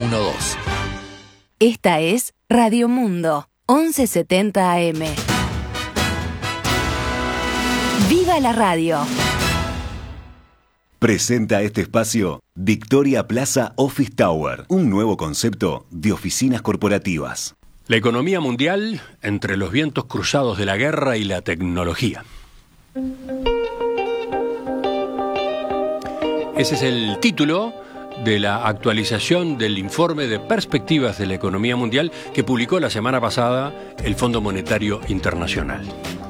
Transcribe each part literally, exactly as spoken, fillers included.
dos. Esta es Radio Mundo, once setenta A M. ¡Viva la radio! Presenta este espacio Victoria Plaza Office Tower, un nuevo concepto de oficinas corporativas. La economía mundial entre los vientos cruzados de la guerra y la tecnología. Ese es el título de la actualización del informe de perspectivas de la economía mundial que publicó la semana pasada el Fondo Monetario Internacional.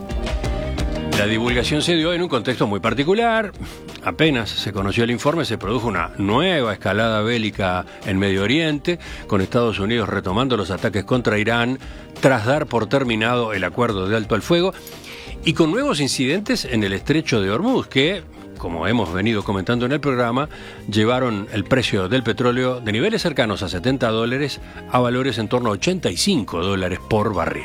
La divulgación se dio en un contexto muy particular. Apenas se conoció el informe, se produjo una nueva escalada bélica en Medio Oriente, con Estados Unidos retomando los ataques contra Irán tras dar por terminado el acuerdo de alto al fuego, y con nuevos incidentes en el estrecho de Hormuz que, como hemos venido comentando en el programa, llevaron el precio del petróleo de niveles cercanos a setenta dólares a valores en torno a ochenta y cinco dólares por barril.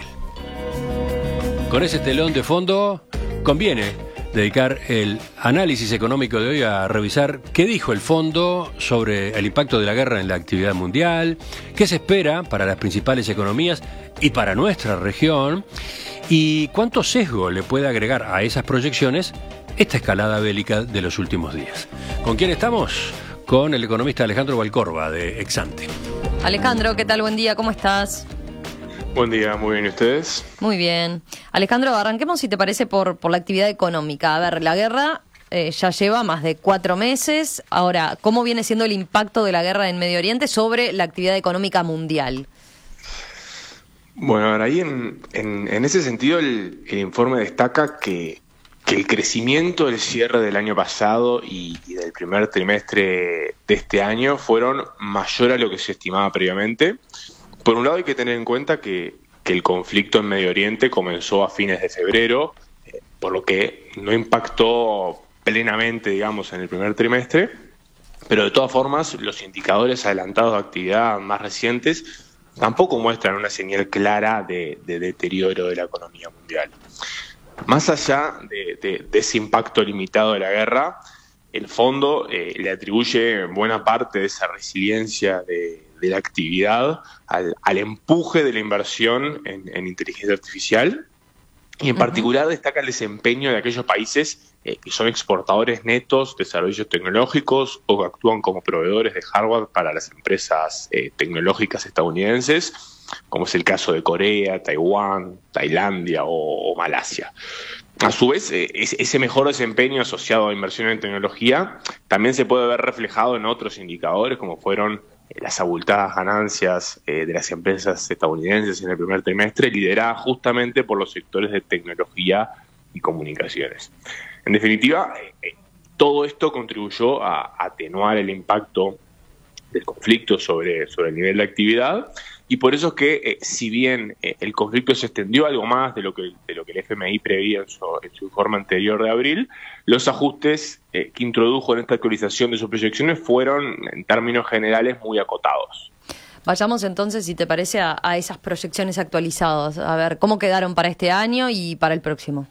Con ese telón de fondo, conviene dedicar el análisis económico de hoy a revisar qué dijo el fondo sobre el impacto de la guerra en la actividad mundial, qué se espera para las principales economías y para nuestra región, y cuánto sesgo le puede agregar a esas proyecciones esta escalada bélica de los últimos días. ¿Con quién estamos? Con el economista Alejandro Valcorba, de Exante. Alejandro, ¿qué tal? Buen día, ¿cómo estás? Buen día, muy bien, ¿y ustedes? Muy bien. Alejandro, arranquemos, si te parece, por, por la actividad económica. A ver, la guerra eh, ya lleva más de cuatro meses. Ahora, ¿cómo viene siendo el impacto de la guerra en Medio Oriente sobre la actividad económica mundial? Bueno, ahora ahí en, en, en ese sentido el, el informe destaca que, que el crecimiento del cierre del año pasado y, y del primer trimestre de este año fueron mayor a lo que se estimaba previamente. Por un lado hay que tener en cuenta que, que el conflicto en Medio Oriente comenzó a fines de febrero, eh, por lo que no impactó plenamente, digamos, en el primer trimestre, pero de todas formas los indicadores adelantados de actividad más recientes tampoco muestran una señal clara de, de deterioro de la economía mundial. Más allá de, de, de ese impacto limitado de la guerra, el fondo eh, le atribuye buena parte de esa resiliencia de de la actividad al, al empuje de la inversión en, en inteligencia artificial, y en particular destaca el desempeño de aquellos países eh, que son exportadores netos de servicios tecnológicos o que actúan como proveedores de hardware para las empresas eh, tecnológicas estadounidenses, como es el caso de Corea, Taiwán, Tailandia o, o Malasia. A su vez, eh, ese mejor desempeño asociado a inversión en tecnología también se puede ver reflejado en otros indicadores, como fueron las abultadas ganancias eh, de las empresas estadounidenses en el primer trimestre, lideradas justamente por los sectores de tecnología y comunicaciones. En definitiva, eh, todo esto contribuyó a atenuar el impacto del conflicto sobre, sobre el nivel de actividad, y por eso es que, eh, si bien eh, el conflicto se extendió algo más de lo que, de lo que el F M I preveía en su, en su informe anterior de abril, los ajustes eh, que introdujo en esta actualización de sus proyecciones fueron, en términos generales, muy acotados. Vayamos entonces, si te parece, a, a esas proyecciones actualizadas. A ver, ¿cómo quedaron para este año y para el próximo?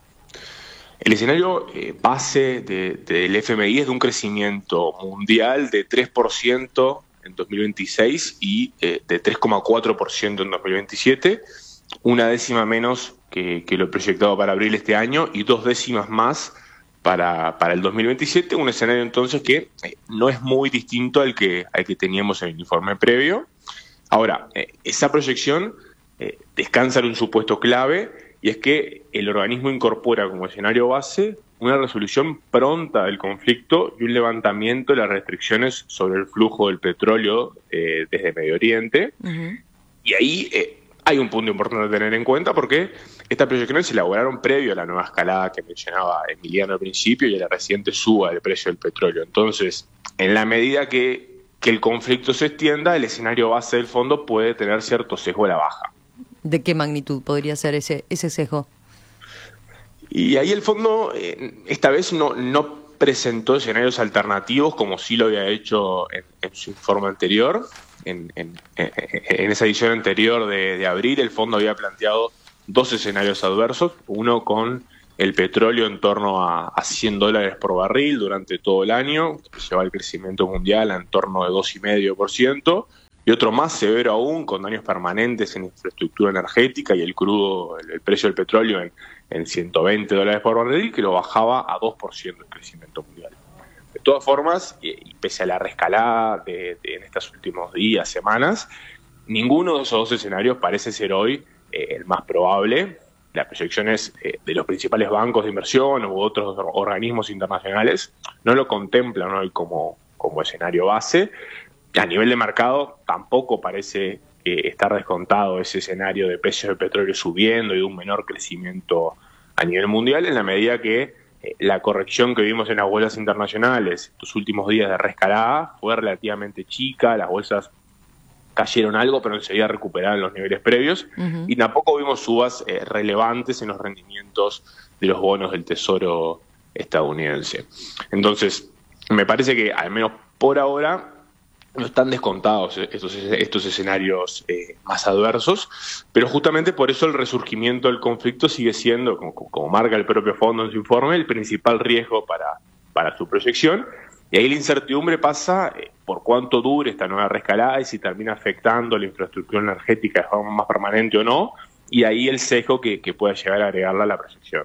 El escenario eh, base de, del F M I es de un crecimiento mundial de tres por ciento en dos mil veintiséis y eh, de tres coma cuatro por ciento en dos mil veintisiete, una décima menos que, que lo proyectado para abril este año y dos décimas más para, para el dos mil veintisiete, un escenario entonces que eh, no es muy distinto al que, al que teníamos en el informe previo. Ahora, eh, esa proyección eh, descansa en un supuesto clave, y es que el organismo incorpora como escenario base una resolución pronta del conflicto y un levantamiento de las restricciones sobre el flujo del petróleo eh, desde Medio Oriente. Uh-huh. Y ahí eh, hay un punto importante a tener en cuenta, porque estas proyecciones se elaboraron previo a la nueva escalada que mencionaba Emiliano al principio y a la reciente suba del precio del petróleo. Entonces, en la medida que, que el conflicto se extienda, el escenario base del fondo puede tener cierto sesgo a la baja. ¿De qué magnitud podría ser ese, ese sesgo? Y ahí el fondo eh, esta vez no, no presentó escenarios alternativos como sí lo había hecho en, en su informe anterior. En, en, en esa edición anterior de, de abril, el fondo había planteado dos escenarios adversos, uno con el petróleo en torno a, a cien dólares por barril durante todo el año, que lleva el crecimiento mundial a en torno de dos coma cinco por ciento, y otro más severo aún, con daños permanentes en infraestructura energética y el crudo, el, el precio del petróleo en, en ciento veinte dólares por barril, que lo bajaba a dos por ciento el crecimiento mundial. De todas formas, y, y pese a la reescalada de, de, en estos últimos días, semanas, ninguno de esos dos escenarios parece ser hoy eh, el más probable. Las proyecciones eh, de los principales bancos de inversión u otros organismos internacionales no lo contemplan hoy como, como escenario base. A nivel de mercado tampoco parece eh, estar descontado ese escenario de precios de petróleo subiendo y de un menor crecimiento a nivel mundial, en la medida que eh, la corrección que vimos en las bolsas internacionales estos últimos días de reescalada fue relativamente chica. Las bolsas cayeron algo, pero enseguida recuperaron los niveles previos, uh-huh. y tampoco vimos subas eh, relevantes en los rendimientos de los bonos del Tesoro estadounidense. Entonces, me parece que, al menos por ahora, no están descontados estos, estos escenarios eh, más adversos, pero justamente por eso el resurgimiento del conflicto sigue siendo, como, como marca el propio fondo en su informe, el principal riesgo para, para su proyección. Y ahí la incertidumbre pasa eh, por cuánto dure esta nueva reescalada y si termina afectando la infraestructura energética de forma más permanente o no, y ahí el sesgo que, que pueda llegar a agregarla a la proyección.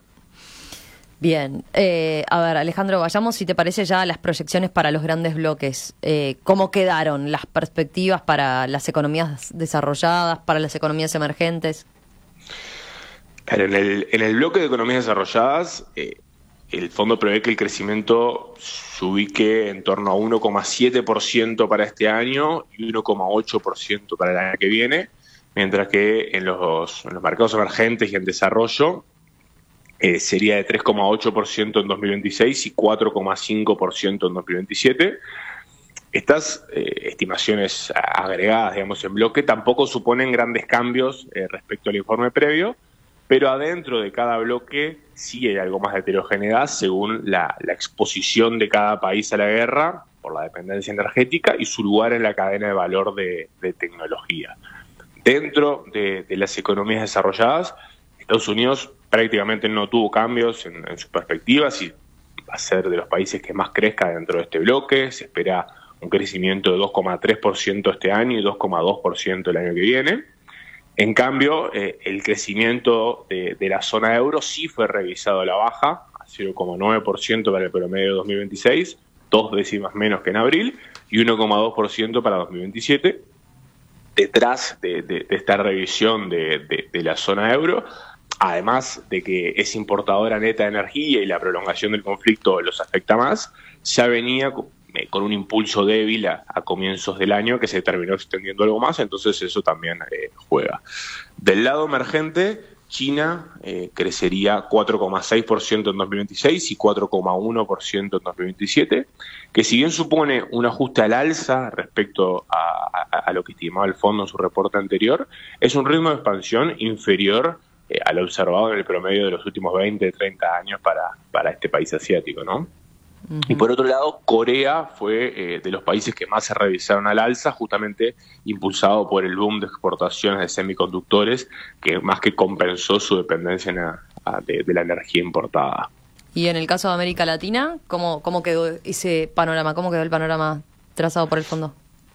Bien, eh, a ver, Alejandro, vayamos, si te parece, ya a las proyecciones para los grandes bloques. Eh, ¿Cómo quedaron las perspectivas para las economías desarrolladas, para las economías emergentes? Claro, en el, en el bloque de economías desarrolladas, eh, el fondo prevé que el crecimiento se ubique en torno a uno coma siete por ciento para este año y uno coma ocho por ciento para el año que viene, mientras que en los, en los mercados emergentes y en desarrollo eh, sería de tres coma ocho por ciento en dos mil veintiséis y cuatro coma cinco por ciento en dos mil veintisiete. Estas eh, estimaciones agregadas, digamos, en bloque tampoco suponen grandes cambios eh, respecto al informe previo, pero adentro de cada bloque sí hay algo más de heterogeneidad según la, la exposición de cada país a la guerra por la dependencia energética y su lugar en la cadena de valor de, de tecnología. Dentro de, de las economías desarrolladas, Estados Unidos prácticamente no tuvo cambios en, en sus perspectivas y va a ser de los países que más crezca dentro de este bloque. Se espera un crecimiento de dos coma tres por ciento este año y dos coma dos por ciento el año que viene. En cambio, eh, el crecimiento de, de la zona euro sí fue revisado a la baja, a cero coma nueve por ciento para el promedio de dos mil veintiséis, dos décimas menos que en abril, y uno coma dos por ciento para dos mil veintisiete. Detrás de, de, de esta revisión de, de, de la zona euro, además de que es importadora neta de energía y la prolongación del conflicto los afecta más, ya venía con un impulso débil a, a comienzos del año que se terminó extendiendo algo más, entonces eso también eh, juega. Del lado emergente, China eh, crecería cuatro coma seis por ciento en dos mil veintiséis y cuatro coma uno por ciento en dos mil veintisiete, que si bien supone un ajuste al alza respecto a, a, a lo que estimaba el fondo en su reporte anterior, es un ritmo de expansión inferior eh, al observado en el promedio de los últimos veinte, treinta años para, para este país asiático, ¿no? Uh-huh. Y por otro lado, Corea fue eh, de los países que más se revisaron al alza, justamente impulsado por el boom de exportaciones de semiconductores, que más que compensó su dependencia en a, a de, de la energía importada. Y en el caso de América Latina, ¿cómo, cómo quedó ese panorama? ¿Cómo quedó el panorama trazado por el fondo?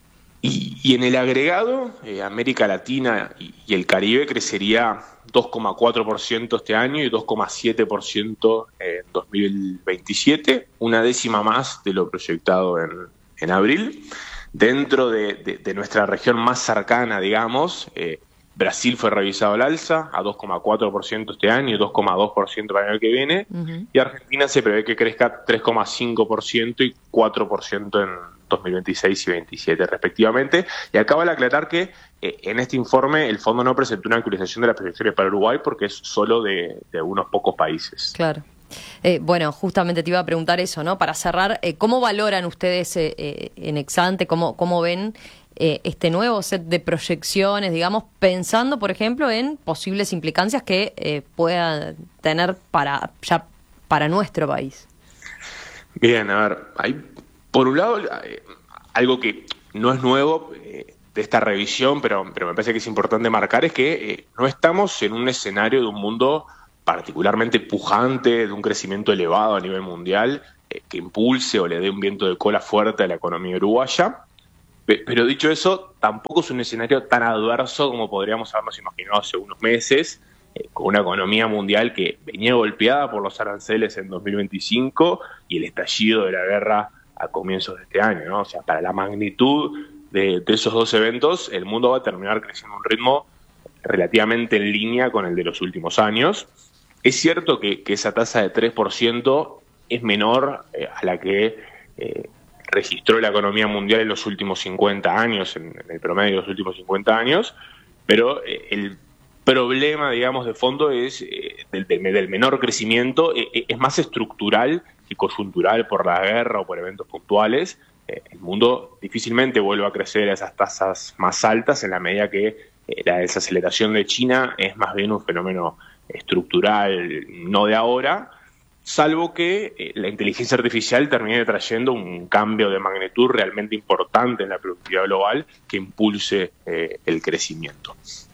Y, y en el agregado, eh, América Latina y, y el Caribe crecería dos coma cuatro por ciento este año y dos coma siete por ciento en dos mil veintisiete, una décima más de lo proyectado en, en abril. Dentro de, de, de nuestra región más cercana, digamos, eh, Brasil fue revisado al alza a dos coma cuatro por ciento este año y dos coma dos por ciento para el año que viene, uh-huh. y Argentina se prevé que crezca tres coma cinco por ciento y cuatro por ciento en dos mil veintiséis y veintisiete respectivamente. Y acá vale aclarar que eh, en este informe el fondo no presentó una actualización de las proyecciones para Uruguay porque es solo de, de unos pocos países. Claro. Eh, bueno, justamente te iba a preguntar eso, ¿no? Para cerrar, eh, ¿cómo valoran ustedes eh, eh, en ex-ante, cómo, cómo ven eh, este nuevo set de proyecciones, digamos, pensando, por ejemplo, en posibles implicancias que eh, pueda tener para ya para nuestro país? Bien, a ver, hay por un lado eh, algo que no es nuevo eh, de esta revisión, pero, pero me parece que es importante marcar, es que eh, no estamos en un escenario de un mundo particularmente pujante, de un crecimiento elevado a nivel mundial, eh, que impulse o le dé un viento de cola fuerte a la economía uruguaya, Pero dicho eso, tampoco es un escenario tan adverso como podríamos habernos imaginado hace unos meses, eh, con una economía mundial que venía golpeada por los aranceles en dos mil veinticinco y el estallido de la guerra a comienzos de este año, ¿no? O sea, para la magnitud de, de esos dos eventos, el mundo va a terminar creciendo a un ritmo relativamente en línea con el de los últimos años. Es cierto que, que esa tasa de tres por ciento es menor eh, a la que eh, registró la economía mundial en los últimos cincuenta años, en, en el promedio de los últimos cincuenta años, pero eh, el problema, digamos, de fondo es eh, del, del menor crecimiento, eh, es más estructural que coyuntural por la guerra o por eventos puntuales. Eh, el mundo difícilmente vuelve a crecer a esas tasas más altas en la medida que eh, la desaceleración de China es más bien un fenómeno estructural, no de ahora, salvo que eh, la inteligencia artificial termine trayendo un cambio de magnitud realmente importante en la productividad global que impulse eh, el crecimiento.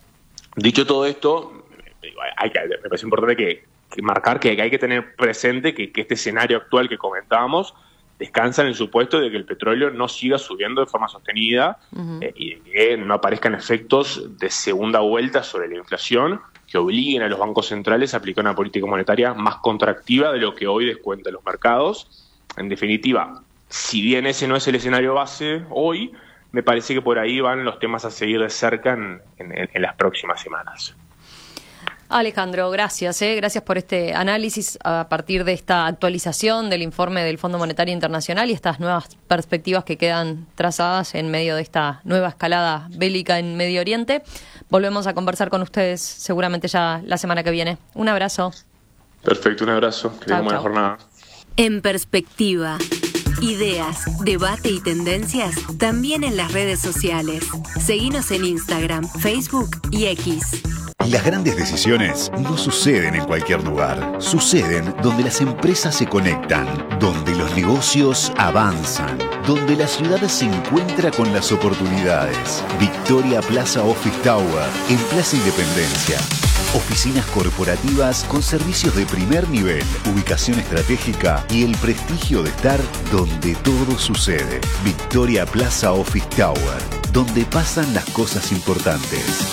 Dicho todo esto, hay que, me parece importante que, que marcar que hay que tener presente que, que este escenario actual que comentábamos descansa en el supuesto de que el petróleo no siga subiendo de forma sostenida uh-huh. eh, y de que no aparezcan efectos de segunda vuelta sobre la inflación que obliguen a los bancos centrales a aplicar una política monetaria más contractiva de lo que hoy descuentan los mercados. En definitiva, si bien ese no es el escenario base hoy, me parece que por ahí van los temas a seguir de cerca en, en, en las próximas semanas. Alejandro, gracias, ¿eh? gracias por este análisis a partir de esta actualización del informe del Fondo Monetario Internacional y estas nuevas perspectivas que quedan trazadas en medio de esta nueva escalada bélica en Medio Oriente. Volvemos a conversar con ustedes seguramente ya la semana que viene. Un abrazo. Perfecto, un abrazo. Que tengan buena jornada. En Perspectiva. Ideas, debate y tendencias también en las redes sociales. Seguinos en Instagram, Facebook y X. Las grandes decisiones no suceden en cualquier lugar. Suceden donde las empresas se conectan, donde los negocios avanzan, donde la ciudad se encuentra con las oportunidades. Victoria Plaza Office Tower, en Plaza Independencia. Oficinas corporativas con servicios de primer nivel, ubicación estratégica y el prestigio de estar donde todo sucede. Victoria Plaza Office Tower, donde pasan las cosas importantes.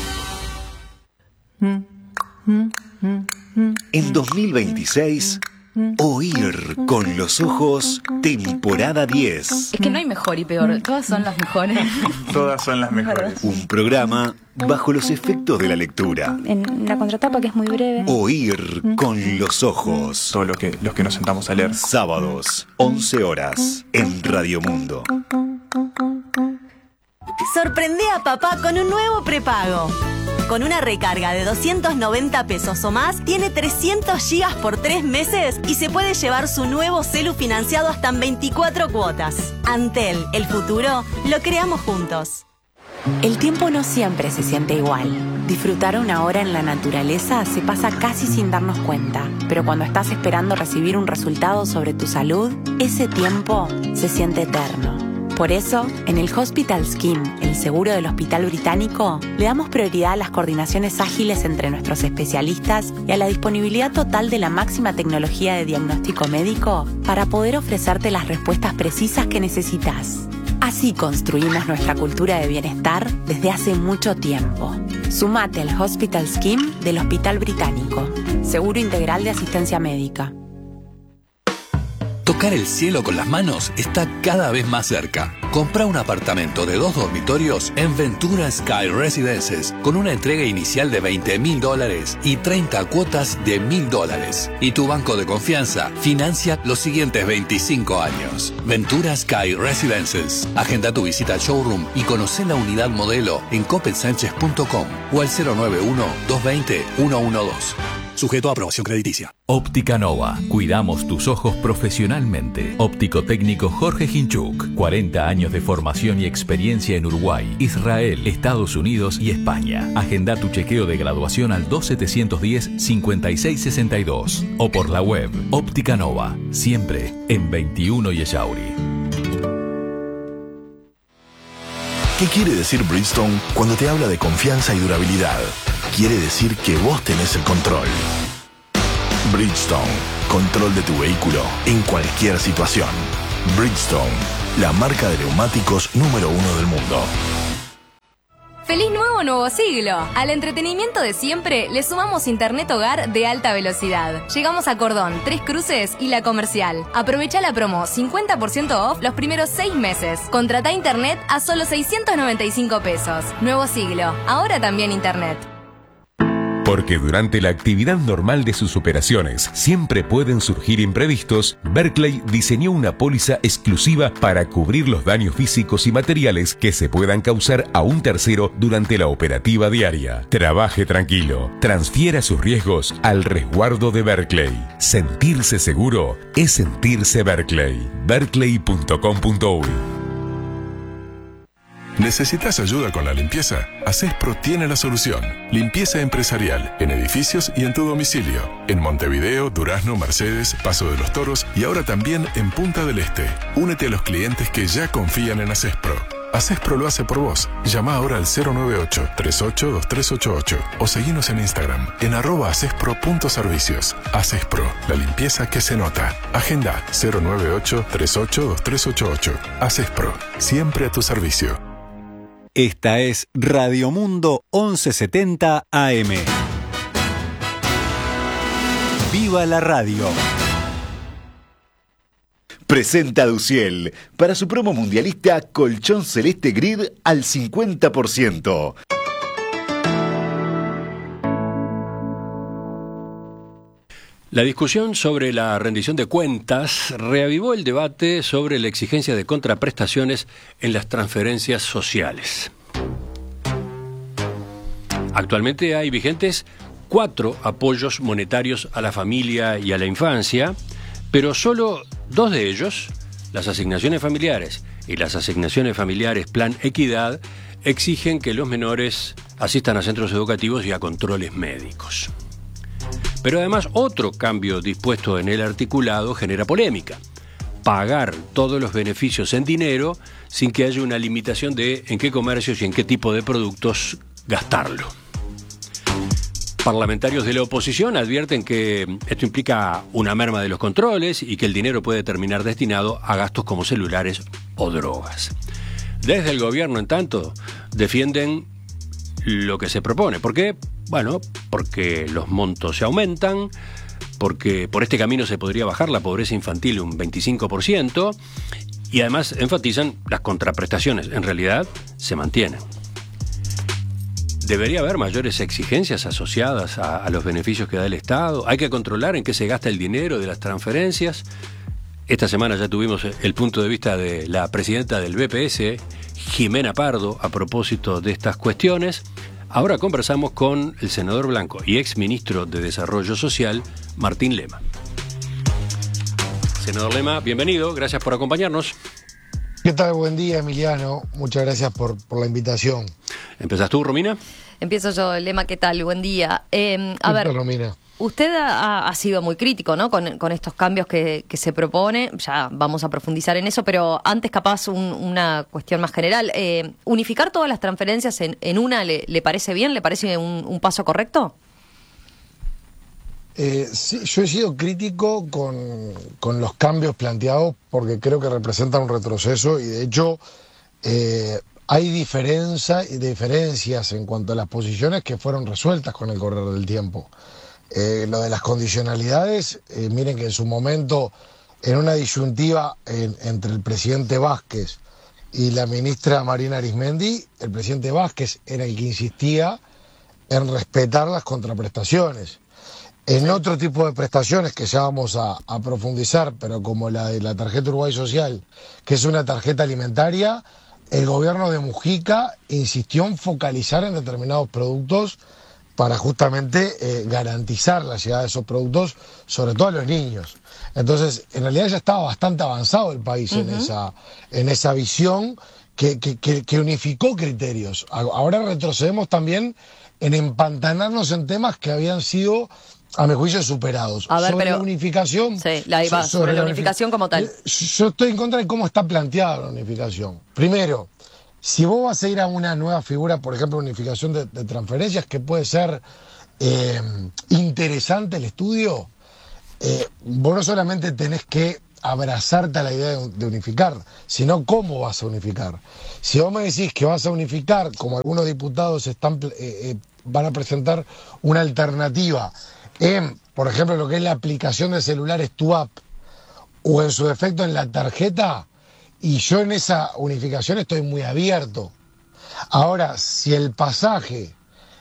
En dos mil veintiséis, Oír con los ojos, temporada diez. Es que no hay mejor y peor, todas son las mejores. Todas son las mejores. Un programa bajo los efectos de la lectura. En la contratapa, que es muy breve. Oír con los ojos. Todo lo que, los que nos sentamos a leer. Sábados, once horas, en Radio Mundo. Sorprende a papá con un nuevo prepago. Con una recarga de doscientos noventa pesos o más, tiene trescientos gigas por tres meses y se puede llevar su nuevo celu financiado hasta en veinticuatro cuotas. Antel, el futuro, lo creamos juntos. El tiempo no siempre se siente igual. Disfrutar una hora en la naturaleza se pasa casi sin darnos cuenta, pero cuando estás esperando recibir un resultado sobre tu salud, ese tiempo se siente eterno. Por eso, en el Hospital Scheme, el seguro del Hospital Británico, le damos prioridad a las coordinaciones ágiles entre nuestros especialistas y a la disponibilidad total de la máxima tecnología de diagnóstico médico para poder ofrecerte las respuestas precisas que necesitas. Así construimos nuestra cultura de bienestar desde hace mucho tiempo. Sumate al Hospital Scheme del Hospital Británico, seguro integral de asistencia médica. Tocar el cielo con las manos está cada vez más cerca. Compra un apartamento de dos dormitorios en Ventura Sky Residences con una entrega inicial de veinte mil dólares y treinta cuotas de mil dólares. Y tu banco de confianza financia los siguientes veinticinco años. Ventura Sky Residences. Agenda tu visita al showroom y conoce la unidad modelo en coppel sánchez punto com o al cero nueve uno, dos dos cero, uno uno dos. Sujeto a aprobación crediticia. Óptica Nova. Cuidamos tus ojos profesionalmente. Óptico técnico Jorge Hinchuk. cuarenta años de formación y experiencia en Uruguay, Israel, Estados Unidos y España. Agenda tu chequeo de graduación al dos setecientos diez, cincuenta y seis sesenta y dos o por la web. Óptica Nova. Siempre en veintiuno y Echauri. ¿Qué quiere decir Bridgestone cuando te habla de confianza y durabilidad? Quiere decir que vos tenés el control. Bridgestone, control de tu vehículo en cualquier situación. Bridgestone, la marca de neumáticos número uno del mundo. ¡Feliz nuevo nuevo siglo! Al entretenimiento de siempre le sumamos internet hogar de alta velocidad. Llegamos a Cordón, Tres Cruces y La Comercial. Aprovecha la promo cincuenta por ciento off los primeros seis meses. Contrata internet a solo seiscientos noventa y cinco pesos. Nuevo siglo, ahora también internet. Porque durante la actividad normal de sus operaciones siempre pueden surgir imprevistos, Berkeley diseñó una póliza exclusiva para cubrir los daños físicos y materiales que se puedan causar a un tercero durante la operativa diaria. Trabaje tranquilo, transfiera sus riesgos al resguardo de Berkeley. Sentirse seguro es sentirse Berkeley. berkeley punto com punto uy. ¿Necesitas ayuda con la limpieza? Acespro tiene la solución. Limpieza empresarial, en edificios y en tu domicilio. En Montevideo, Durazno, Mercedes, Paso de los Toros y ahora también en Punta del Este. Únete a los clientes que ya confían en Acespro. Acespro lo hace por vos. Llama ahora al cero nueve ocho, tres ocho, dos tres ocho ocho o seguinos en Instagram en arroba acespro punto servicios. Acespro, la limpieza que se nota. Agenda cero nueve ocho, tres ocho, dos tres ocho ocho. Acespro, siempre a tu servicio. Esta es Radio Mundo once setenta A M. ¡Viva la radio! Presenta Duciel para su promo mundialista colchón celeste grid al cincuenta por ciento. La discusión sobre la rendición de cuentas reavivó el debate sobre la exigencia de contraprestaciones en las transferencias sociales. Actualmente hay vigentes cuatro apoyos monetarios a la familia y a la infancia, pero solo dos de ellos, las asignaciones familiares y las asignaciones familiares Plan Equidad, exigen que los menores asistan a centros educativos y a controles médicos. Pero además otro cambio dispuesto en el articulado genera polémica: pagar todos los beneficios en dinero sin que haya una limitación de en qué comercios y en qué tipo de productos gastarlo. Parlamentarios de la oposición advierten que esto implica una merma de los controles y que el dinero puede terminar destinado a gastos como celulares o drogas. Desde el gobierno, en tanto, defienden lo que se propone. ¿Por qué? Bueno, porque los montos se aumentan, porque por este camino se podría bajar la pobreza infantil un veinticinco por ciento y además enfatizan las contraprestaciones. En realidad, se mantienen. ¿Debería haber mayores exigencias asociadas a, a los beneficios que da el Estado? ¿Hay que controlar en qué se gasta el dinero de las transferencias? Esta semana ya tuvimos el punto de vista de la presidenta del B P S, Jimena Pardo, a propósito de estas cuestiones. Ahora conversamos con el senador blanco y ex ministro de Desarrollo Social, Martín Lema. Senador Lema, bienvenido, gracias por acompañarnos. ¿Qué tal? Buen día, Emiliano. Muchas gracias por, por la invitación. ¿Empezás tú, Romina? Empiezo yo, Lema, ¿qué tal? Buen día. Eh, a ver, Romina. Usted ha, ha sido muy crítico, ¿no? Con, con estos cambios que, que se propone. Ya vamos a profundizar en eso, pero antes capaz un, una cuestión más general. Eh, ¿Unificar todas las transferencias en, en una le, le parece bien? ¿Le parece un, un paso correcto? Eh, sí, yo he sido crítico con, con los cambios planteados porque creo que representan un retroceso y de hecho eh, hay diferencia, diferencias en cuanto a las posiciones que fueron resueltas con el correr del tiempo. Eh, lo de las condicionalidades, eh, miren que en su momento, en una disyuntiva en, entre el presidente Vázquez y la ministra Marina Arismendi, el presidente Vázquez era el que insistía en respetar las contraprestaciones. En otro tipo de prestaciones que ya vamos a, a profundizar, pero como la de la tarjeta Uruguay Social, que es una tarjeta alimentaria, el gobierno de Mujica insistió en focalizar en determinados productos para justamente eh, garantizar la llegada de esos productos, sobre todo a los niños. Entonces, en realidad ya estaba bastante avanzado el país uh-huh. en esa en esa visión que, que, que, que unificó criterios. Ahora retrocedemos también en empantanarnos en temas que habían sido, a mi juicio, superados. A ver, sobre pero, la unificación. Sí, la iba, sobre, sobre la unificación como tal. Yo estoy en contra de cómo está planteada la unificación. Primero, si vos vas a ir a una nueva figura, por ejemplo, unificación de, de transferencias, que puede ser eh, interesante el estudio, eh, vos no solamente tenés que abrazarte a la idea de, de unificar, sino cómo vas a unificar. Si vos me decís que vas a unificar, como algunos diputados están, eh, eh, van a presentar una alternativa en, por ejemplo, lo que es la aplicación de celulares Tu App, o en su defecto en la tarjeta, y yo en esa unificación estoy muy abierto. Ahora, si el pasaje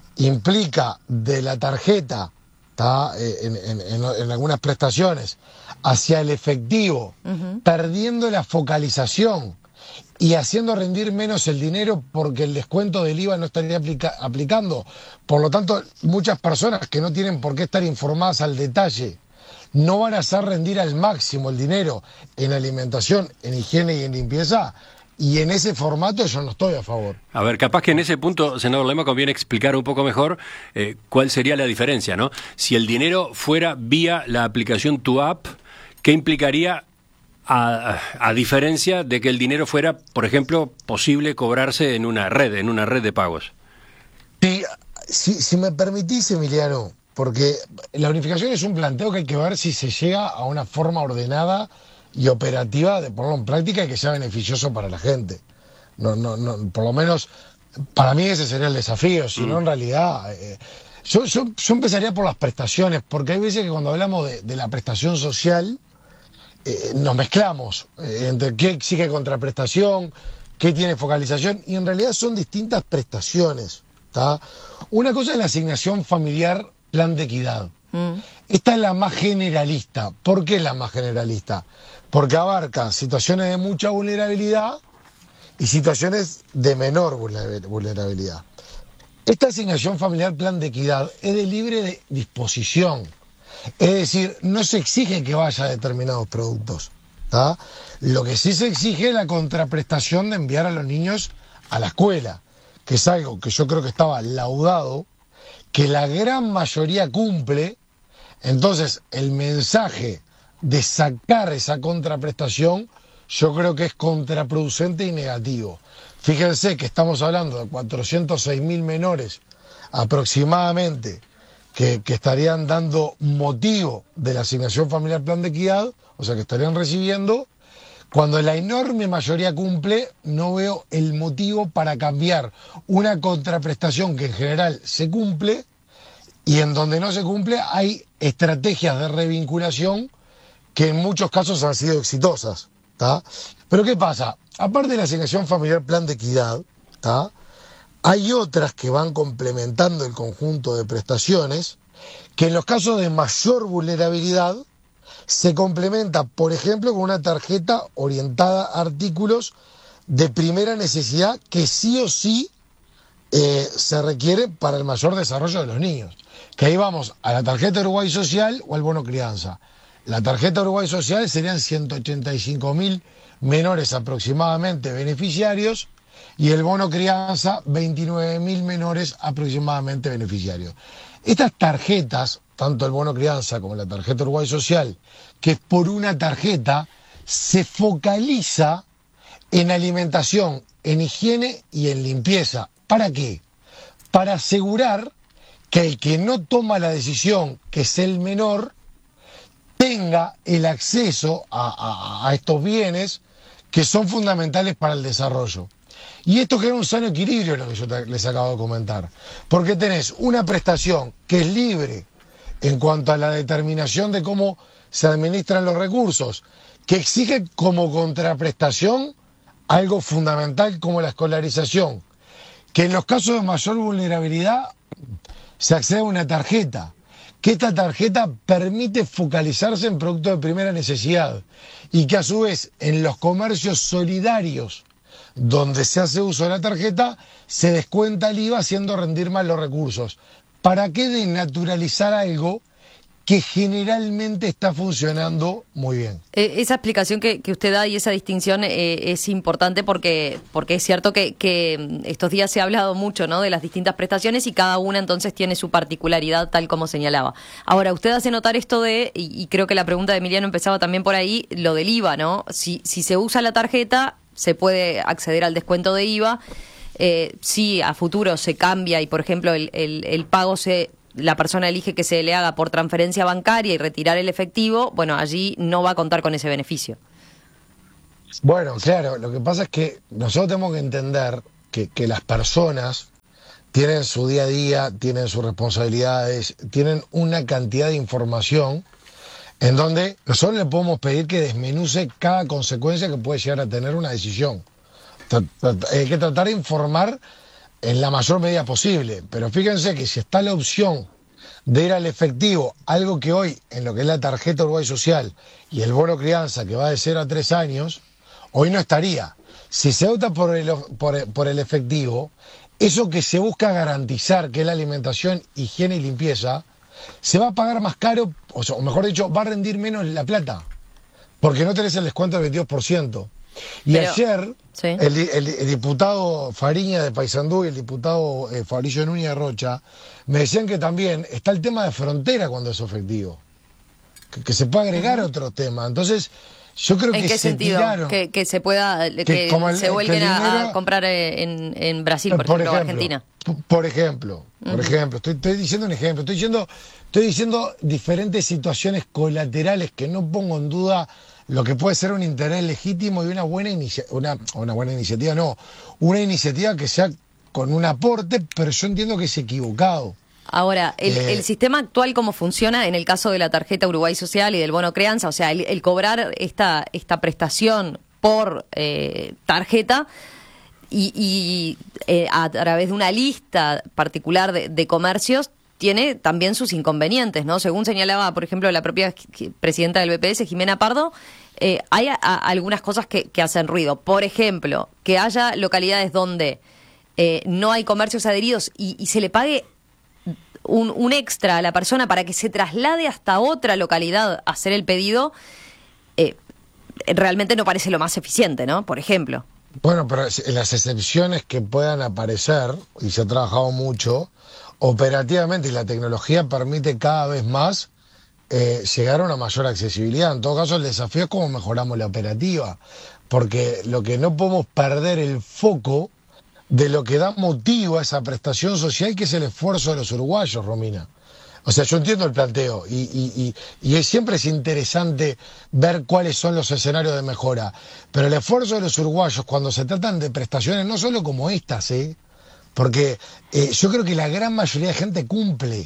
implica de la tarjeta, ¿tá? En, en, en, en algunas prestaciones, hacia el efectivo, uh-huh. perdiendo la focalización y haciendo rendir menos el dinero porque el descuento del I V A no estaría aplica- aplicando. Por lo tanto, muchas personas que no tienen por qué estar informadas al detalle no van a hacer rendir al máximo el dinero en alimentación, en higiene y en limpieza, y en ese formato yo no estoy a favor. A ver, capaz que en ese punto, senador Lema, conviene explicar un poco mejor eh, cuál sería la diferencia, ¿no? Si el dinero fuera vía la aplicación Tu App, ¿qué implicaría a, a diferencia de que el dinero fuera, por ejemplo, posible cobrarse en una red, en una red de pagos? Sí, si, si me permitís, Emiliano, porque la unificación es un planteo que hay que ver si se llega a una forma ordenada y operativa de ponerlo en práctica y que sea beneficioso para la gente. No, no, no, por lo menos para mí ese sería el desafío, si mm. no en realidad... Eh, yo, yo, yo empezaría por las prestaciones, porque hay veces que cuando hablamos de, de la prestación social eh, nos mezclamos eh, entre qué exige contraprestación, qué tiene focalización, y en realidad son distintas prestaciones, ¿tá? Una cosa es la asignación familiar Plan de Equidad. Mm. Esta es la más generalista. ¿Por qué es la más generalista? Porque abarca situaciones de mucha vulnerabilidad y situaciones de menor vulnerabilidad. Esta asignación familiar Plan de Equidad es de libre de disposición. Es decir, no se exige que vaya a determinados productos, ¿tá? Lo que sí se exige es la contraprestación de enviar a los niños a la escuela, que es algo que yo creo que estaba laudado, que la gran mayoría cumple. Entonces el mensaje de sacar esa contraprestación yo creo que es contraproducente y negativo. Fíjense que estamos hablando de cuatrocientos seis mil menores aproximadamente que, que estarían dando motivo de la asignación familiar Plan de Equidad, o sea que estarían recibiendo. Cuando la enorme mayoría cumple, no veo el motivo para cambiar una contraprestación que en general se cumple, y en donde no se cumple hay estrategias de revinculación que en muchos casos han sido exitosas, ¿tá? Pero ¿qué pasa? Aparte de la asignación familiar Plan de Equidad, ¿tá? Hay otras que van complementando el conjunto de prestaciones que en los casos de mayor vulnerabilidad se complementa, por ejemplo, con una tarjeta orientada a artículos de primera necesidad que sí o sí eh, se requiere para el mayor desarrollo de los niños. Que ahí vamos a la tarjeta Uruguay Social o al bono crianza. La tarjeta Uruguay Social serían ciento ochenta y cinco mil menores aproximadamente beneficiarios, y el bono crianza veintinueve mil menores aproximadamente beneficiarios. Estas tarjetas, tanto el bono crianza como la tarjeta Uruguay Social, que es por una tarjeta, se focaliza en alimentación, en higiene y en limpieza. ¿Para qué? Para asegurar que el que no toma la decisión, que es el menor, tenga el acceso a, a, a estos bienes que son fundamentales para el desarrollo. Y esto crea un sano equilibrio, lo que yo te, les acabo de comentar. Porque tenés una prestación que es libre en cuanto a la determinación de cómo se administran los recursos, que exige como contraprestación algo fundamental como la escolarización, que en los casos de mayor vulnerabilidad se accede a una tarjeta, que esta tarjeta permite focalizarse en productos de primera necesidad y que a su vez en los comercios solidarios donde se hace uso de la tarjeta se descuenta el I V A haciendo rendir más los recursos. ¿Para qué desnaturalizar algo que generalmente está funcionando muy bien? Eh, esa explicación que, que usted da y esa distinción eh, es importante porque porque es cierto que, que estos días se ha hablado mucho, ¿no?, de las distintas prestaciones y cada una entonces tiene su particularidad, tal como señalaba. Ahora, usted hace notar esto de, y, y creo que la pregunta de Emiliano empezaba también por ahí, lo del I V A, ¿no? Si, si se usa la tarjeta, se puede acceder al descuento de I V A. Eh, si a futuro se cambia y, por ejemplo, el, el, el pago se la persona elige que se le haga por transferencia bancaria y retirar el efectivo, bueno, allí no va a contar con ese beneficio. Bueno, claro, lo que pasa es que nosotros tenemos que entender que, que las personas tienen su día a día, tienen sus responsabilidades, tienen una cantidad de información en donde nosotros le podemos pedir que desmenuce cada consecuencia que puede llegar a tener una decisión. Hay que tratar de informar en la mayor medida posible, pero fíjense que si está la opción de ir al efectivo, algo que hoy en lo que es la tarjeta Uruguay Social y el bono crianza que va de cero a tres años, hoy no estaría. Si se opta por el, por, por el efectivo, eso que se busca garantizar, que es la alimentación, higiene y limpieza, se va a pagar más caro, o, sea, o mejor dicho, va a rendir menos la plata, porque no tenés el descuento del veintidós por ciento. Y Pero, ayer, sí. el, el, el diputado Fariña de Paysandú y el diputado eh, Fabricio Núñez de Rocha me decían que también está el tema de frontera cuando es efectivo, que, que se puede agregar uh-huh. otro tema. Entonces, yo creo ¿En que qué se sentido? tiraron, que, que se pueda, que, que el, se vuelquen que dinero, a comprar en, en Brasil, por, por ejemplo, o Argentina. Por ejemplo, por uh-huh. ejemplo, estoy, estoy diciendo un ejemplo, estoy diciendo, estoy diciendo diferentes situaciones colaterales que no pongo en duda lo que puede ser un interés legítimo y una buena iniciativa, una, una buena iniciativa, no, una iniciativa que sea con un aporte, pero yo entiendo que es equivocado. Ahora, el, eh, el sistema actual, ¿cómo funciona en el caso de la tarjeta Uruguay Social y del bono crianza? O sea, el, el cobrar esta, esta prestación por eh, tarjeta y, y eh, a través de una lista particular de, de comercios, tiene también sus inconvenientes, ¿no? Según señalaba, por ejemplo, la propia presidenta del B P S, Jimena Pardo, eh, hay a, a algunas cosas que, que hacen ruido. Por ejemplo, que haya localidades donde eh, no hay comercios adheridos y, y se le pague un, un extra a la persona para que se traslade hasta otra localidad a hacer el pedido, eh, realmente no parece lo más eficiente, ¿no? Por ejemplo. Bueno, pero en las excepciones que puedan aparecer, y se ha trabajado mucho, operativamente, y la tecnología permite cada vez más eh, llegar a una mayor accesibilidad. En todo caso, el desafío es cómo mejoramos la operativa, porque lo que no podemos perder el foco de lo que da motivo a esa prestación social, que es el esfuerzo de los uruguayos, Romina. O sea, yo entiendo el planteo y, y, y, y siempre es interesante ver cuáles son los escenarios de mejora, pero el esfuerzo de los uruguayos cuando se tratan de prestaciones, no solo como estas, ¿eh? Porque eh, yo creo que la gran mayoría de gente cumple,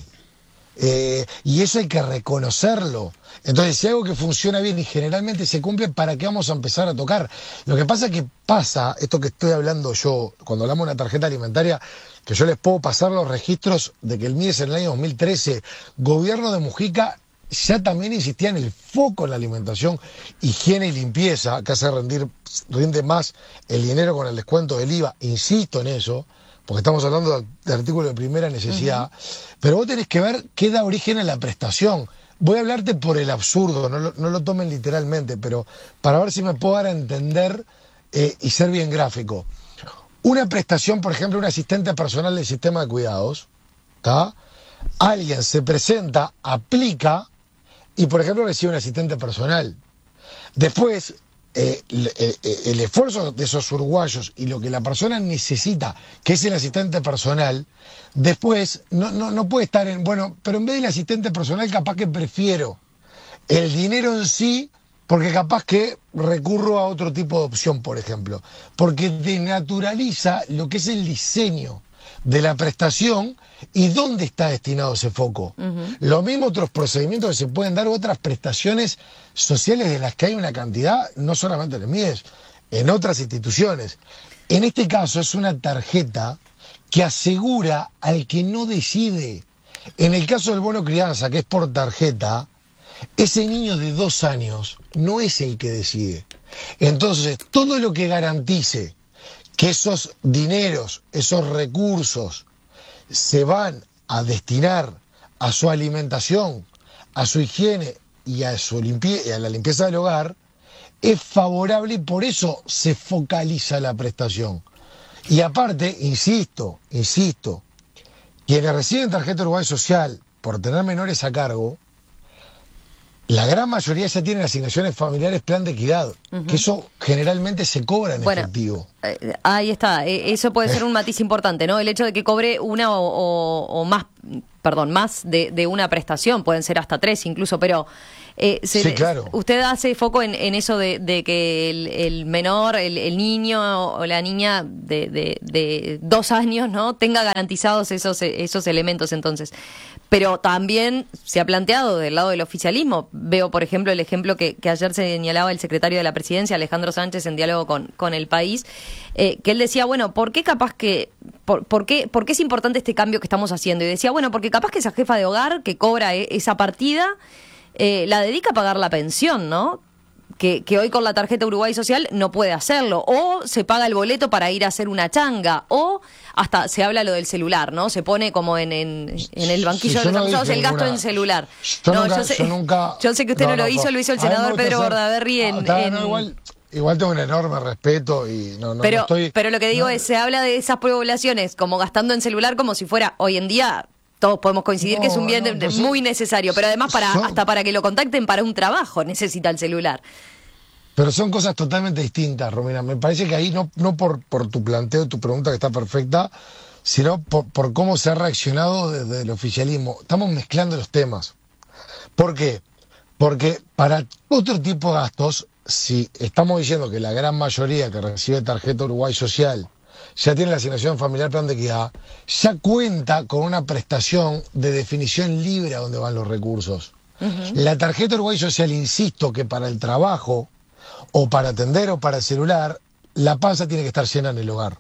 eh, y eso hay que reconocerlo. Entonces, si algo que funciona bien y generalmente se cumple, ¿para qué vamos a empezar a tocar? Lo que pasa es que pasa, esto que estoy hablando yo, cuando hablamos de una tarjeta alimentaria, que yo les puedo pasar los registros de que el M I E S en el año dos mil trece, gobierno de Mujica, ya también insistía en el foco en la alimentación, higiene y limpieza, que hace rendir, rinde más el dinero con el descuento del I V A, insisto en eso, porque estamos hablando de artículo de primera necesidad, uh-huh. Pero vos tenés que ver qué da origen a la prestación. Voy a hablarte por el absurdo, no lo, no lo tomen literalmente, pero para ver si me puedo dar a entender eh, y ser bien gráfico. Una prestación, por ejemplo, un asistente personal del sistema de cuidados, ¿tá? Alguien se presenta, aplica y, por ejemplo, recibe un asistente personal. Después, eh, el, el, el esfuerzo de esos uruguayos y lo que la persona necesita, que es el asistente personal, después no, no, no puede estar en, bueno, pero en vez del asistente personal capaz que prefiero el dinero en sí, porque capaz que recurro a otro tipo de opción, por ejemplo, porque denaturaliza lo que es el diseño de la prestación y dónde está destinado ese foco. Uh-huh. Lo mismo otros procedimientos que se pueden dar, otras prestaciones sociales de las que hay una cantidad, no solamente en el M I E S, en otras instituciones. En este caso es una tarjeta que asegura al que no decide. En el caso del bono crianza, que es por tarjeta, ese niño de dos años no es el que decide. Entonces, todo lo que garantice que esos dineros, esos recursos, se van a destinar a su alimentación, a su higiene y a, su limpie- a la limpieza del hogar, es favorable y por eso se focaliza la prestación. Y aparte, insisto, insisto, quienes reciben tarjeta Uruguay Social por tener menores a cargo, la gran mayoría ya tienen asignaciones familiares plan de equidad, uh-huh. que eso generalmente se cobra en bueno, efectivo. Eh, ahí está, eh, eso puede ser un matiz importante, ¿no? El hecho de que cobre una o, o, o más perdón, más de, de una prestación, pueden ser hasta tres incluso, pero eh, se, sí, claro. usted hace foco en, en eso de, de que el, el menor, el, el niño o la niña de, de, de dos años, ¿no?, tenga garantizados esos, esos elementos entonces. Pero también se ha planteado del lado del oficialismo, veo por ejemplo el ejemplo que, que ayer señalaba el secretario de la Presidencia, Alejandro Sánchez, en diálogo con, con El País, eh, que él decía, bueno, ¿por qué capaz que, por, por, qué, por qué es importante este cambio que estamos haciendo? Y decía, bueno, porque capaz que esa jefa de hogar que cobra e, esa partida, eh, la dedica a pagar la pensión, ¿no?, Que, que hoy con la tarjeta Uruguay Social no puede hacerlo, o se paga el boleto para ir a hacer una changa, o hasta se habla lo del celular, ¿no? Se pone como en, en, en el banquillo sí, de los no acusados el gasto ninguna... en celular. Yo, no, nunca, yo, sé, yo nunca... yo sé que usted no, no lo no, hizo, lo hizo el senador Pedro hacer... Bordaberry en... Ah, en... no, igual, igual tengo un enorme respeto y no, no, pero, no estoy... Pero lo que digo no... es, se habla de esas poblaciones como gastando en celular como si fuera hoy en día... Todos podemos coincidir no, que es un bien no, pues muy son, necesario, pero además para son, hasta para que lo contacten para un trabajo necesita el celular. Pero son cosas totalmente distintas, Romina. Me parece que ahí no, no por, por tu planteo, tu pregunta que está perfecta, sino por, por cómo se ha reaccionado desde el oficialismo. Estamos mezclando los temas. ¿Por qué? Porque para otro tipo de gastos, si estamos diciendo que la gran mayoría que recibe tarjeta Uruguay Social ya tiene la asignación familiar plan de equidad, ya cuenta con una prestación de definición libre a donde van los recursos. Uh-huh. La tarjeta Uruguay Social, insisto, que para el trabajo, o para atender o para el celular, la panza tiene que estar llena en el hogar.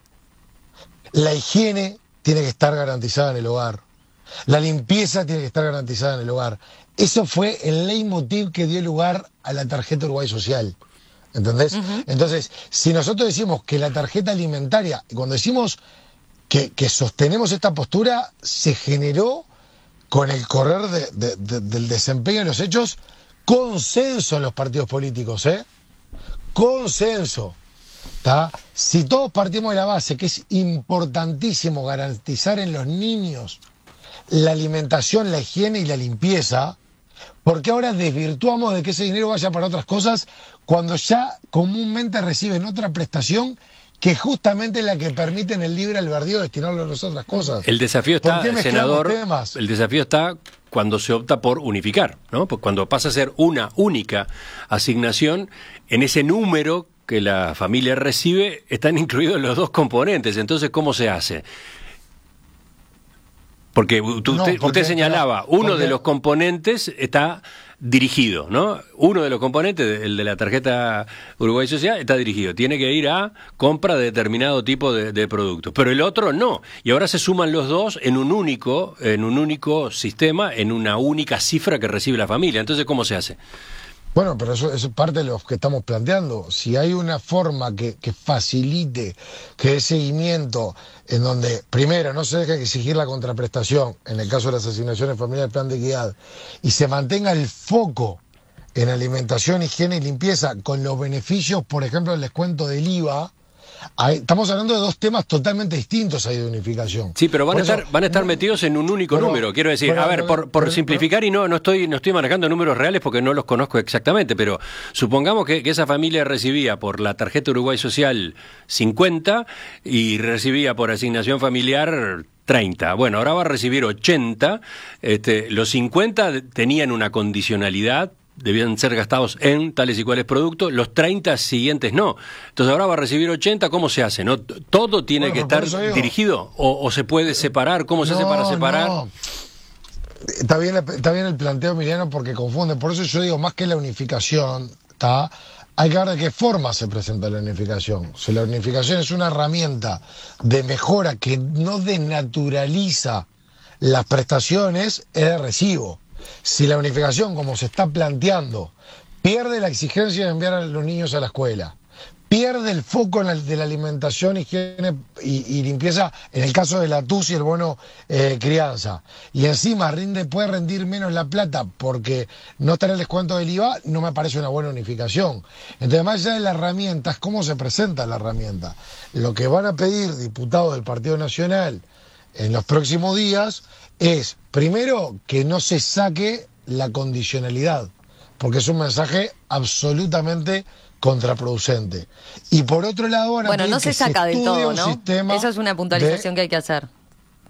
La higiene tiene que estar garantizada en el hogar. La limpieza tiene que estar garantizada en el hogar. Eso fue el leitmotiv que dio lugar a la tarjeta Uruguay Social. ¿Entendés? Uh-huh. Entonces, si nosotros decimos que la tarjeta alimentaria, cuando decimos que, que sostenemos esta postura, se generó con el correr de, de, de, del desempeño de los hechos, consenso en los partidos políticos, ¿eh? Consenso. ¿Tá? Si todos partimos de la base que es importantísimo garantizar en los niños la alimentación, la higiene y la limpieza, porque ahora desvirtuamos de que ese dinero vaya para otras cosas cuando ya comúnmente reciben otra prestación que justamente es la que permite en el libre albedrío destinarlo a las otras cosas. El desafío está, senador, el desafío está cuando se opta por unificar, ¿no? Pues cuando pasa a ser una única asignación, en ese número que la familia recibe están incluidos los dos componentes. Entonces, ¿cómo se hace? Porque, tú, no, usted, porque usted señalaba, uno porque... de los componentes está dirigido, ¿no? Uno de los componentes, el de la tarjeta Uruguay Social, está dirigido. Tiene que ir a compra de determinado tipo de, de productos. Pero el otro no. Y ahora se suman los dos en un único, en un único sistema, en una única cifra que recibe la familia. Entonces, ¿cómo se hace? Bueno, pero eso, eso es parte de lo que estamos planteando. Si hay una forma que, que facilite que dé seguimiento en donde, primero, no se deje exigir la contraprestación, en el caso de las asignaciones familiares plan de equidad, y se mantenga el foco en alimentación, higiene y limpieza con los beneficios, por ejemplo, el descuento del I V A, ahí, estamos hablando de dos temas totalmente distintos ahí de unificación. Sí, pero van por a estar eso, van a estar metidos en un único pero, número. Quiero decir, pero, a ver, por, por pero, simplificar pero, y no no estoy no estoy manejando números reales porque no los conozco exactamente, pero supongamos que, que esa familia recibía por la tarjeta Uruguay Social cincuenta y recibía por asignación familiar treinta. Bueno, ahora va a recibir ochenta. Este, los cincuenta tenían una condicionalidad, debían ser gastados en tales y cuales productos, los treinta siguientes no. Entonces ahora va a recibir ochenta, ¿cómo se hace? ¿No? ¿Todo tiene bueno, que estar dirigido? ¿O, ¿O se puede separar? ¿Cómo se no, hace para separar? No. Está bien, está bien el planteo, Emiliano, porque confunde. Por eso yo digo, más que la unificación, ¿tá? Hay que ver de qué forma se presenta la unificación. Si la unificación es una herramienta de mejora que no desnaturaliza las prestaciones, es de recibo. Si la unificación, como se está planteando, pierde la exigencia de enviar a los niños a la escuela, pierde el foco en la, de la alimentación, higiene y, y limpieza, en el caso de la T U S y el bono eh, crianza, y encima rinde, puede rendir menos la plata porque no está en el descuento del I V A, no me parece una buena unificación. Entonces, más allá de la herramienta, es cómo se presenta la herramienta. Lo que van a pedir diputados del Partido Nacional en los próximos días es, primero, que no se saque la condicionalidad, porque es un mensaje absolutamente contraproducente. Y por otro lado, van a bueno, no se saca del todo, ¿no? Esa es una puntualización de... que hay que hacer.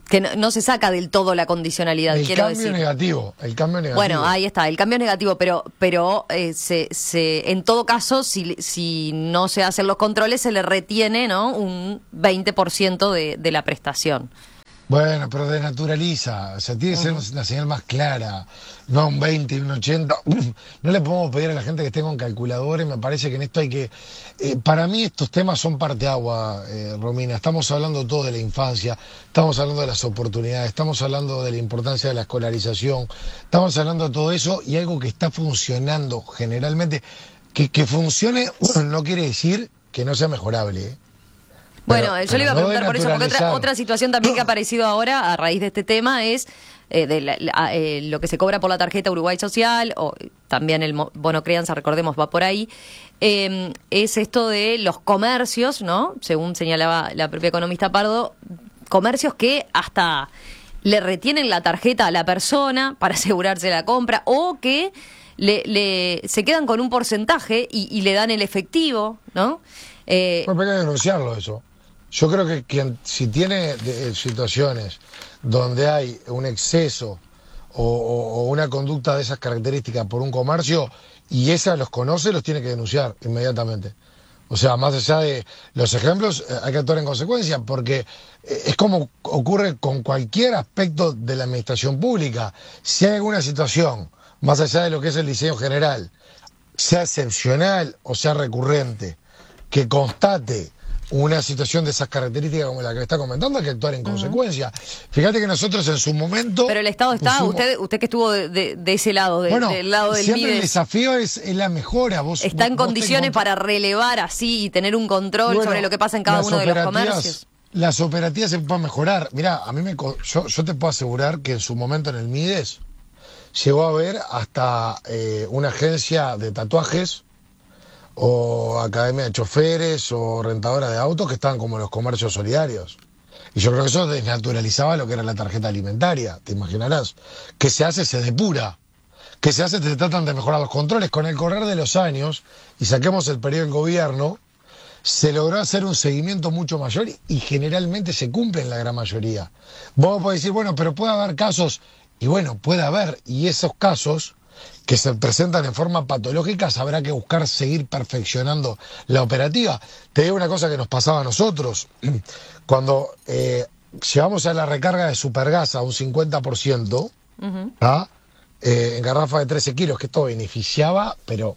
que no, no se saca del todo la condicionalidad, El quiero cambio decir. negativo, el cambio negativo. Bueno, ahí está, el cambio es negativo, pero pero eh, se, se, en todo caso, si, si no se hacen los controles, se le retiene, ¿no?, un veinte por ciento de, de la prestación. Bueno, pero desnaturaliza, o sea, tiene que ser uh-huh. una señal más clara, no un veinte y un ochenta. No le podemos pedir a la gente que esté con calculadores, me parece que en esto hay que... Eh, para mí estos temas son parteagua, eh, Romina, estamos hablando todo de la infancia, estamos hablando de las oportunidades, estamos hablando de la importancia de la escolarización, estamos hablando de todo eso y algo que está funcionando generalmente, que, que funcione no quiere decir que no sea mejorable, ¿eh? Bueno, pero, yo le iba a preguntar no por eso, porque otra, otra situación también que ha aparecido ahora a raíz de este tema es eh, de la, la, eh, lo que se cobra por la tarjeta Uruguay Social, o también el bono crianza, recordemos, va por ahí, eh, es esto de los comercios, ¿no? Según señalaba la propia economista Pardo, comercios que hasta le retienen la tarjeta a la persona para asegurarse la compra, o que le, le se quedan con un porcentaje y, y le dan el efectivo, ¿no? Eh, bueno, pero hay que denunciarlo eso. Yo creo que quien, si tiene de, situaciones donde hay un exceso o, o, o una conducta de esas características por un comercio y esa los conoce, los tiene que denunciar inmediatamente. O sea, más allá de los ejemplos, eh, hay que actuar en consecuencia, porque eh, es como ocurre con cualquier aspecto de la administración pública. Si hay alguna situación, más allá de lo que es el diseño general, sea excepcional o sea recurrente, que constate una situación de esas características como la que está comentando, hay que actuar en uh-huh. consecuencia. Fíjate que nosotros en su momento... Pero el Estado está, pusimos... usted usted que estuvo de, de, de ese lado, de, bueno, del lado del siempre Mides, el desafío es, es la mejora. Vos, ¿está vos, en condiciones para relevar así y tener un control bueno, sobre lo que pasa en cada uno de los comercios? Las operativas se pueden mejorar. Mirá, a mí me, yo, yo te puedo asegurar que en su momento en el Mides llegó a haber hasta eh, una agencia de tatuajes o academia de choferes o rentadora de autos que estaban como los comercios solidarios. Y yo creo que eso desnaturalizaba lo que era la tarjeta alimentaria, te imaginarás. ¿Qué se hace? Se depura. ¿Qué se hace? Te tratan de mejorar los controles. Con el correr de los años, y saquemos el periodo del gobierno, se logró hacer un seguimiento mucho mayor y generalmente se cumple en la gran mayoría. Vos podés decir, bueno, pero puede haber casos, y bueno, puede haber, y esos casos que se presentan en forma patológica, habrá que buscar seguir perfeccionando la operativa. Te digo una cosa que nos pasaba a nosotros. Cuando eh, llevamos a la recarga de Supergas a un cincuenta por ciento, uh-huh. ¿ah? eh, en garrafa de trece kilos, que esto beneficiaba, pero,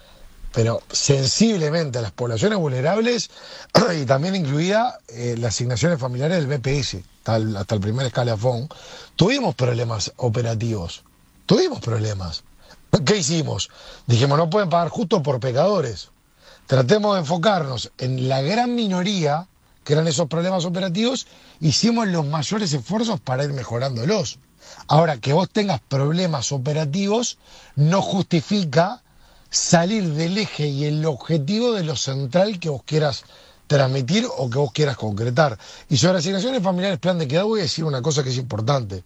pero sensiblemente a las poblaciones vulnerables, y también incluida eh, las asignaciones familiares del B P S, hasta el, hasta el primer escalafón, tuvimos problemas operativos. Tuvimos problemas. ¿Qué hicimos? Dijimos, no pueden pagar justo por pecadores. Tratemos de enfocarnos en la gran minoría, que eran esos problemas operativos, hicimos los mayores esfuerzos para ir mejorándolos. Ahora, que vos tengas problemas operativos no justifica salir del eje y el objetivo de lo central que vos quieras transmitir o que vos quieras concretar. Y sobre asignaciones familiares, plan de equidad, voy a decir una cosa que es importante.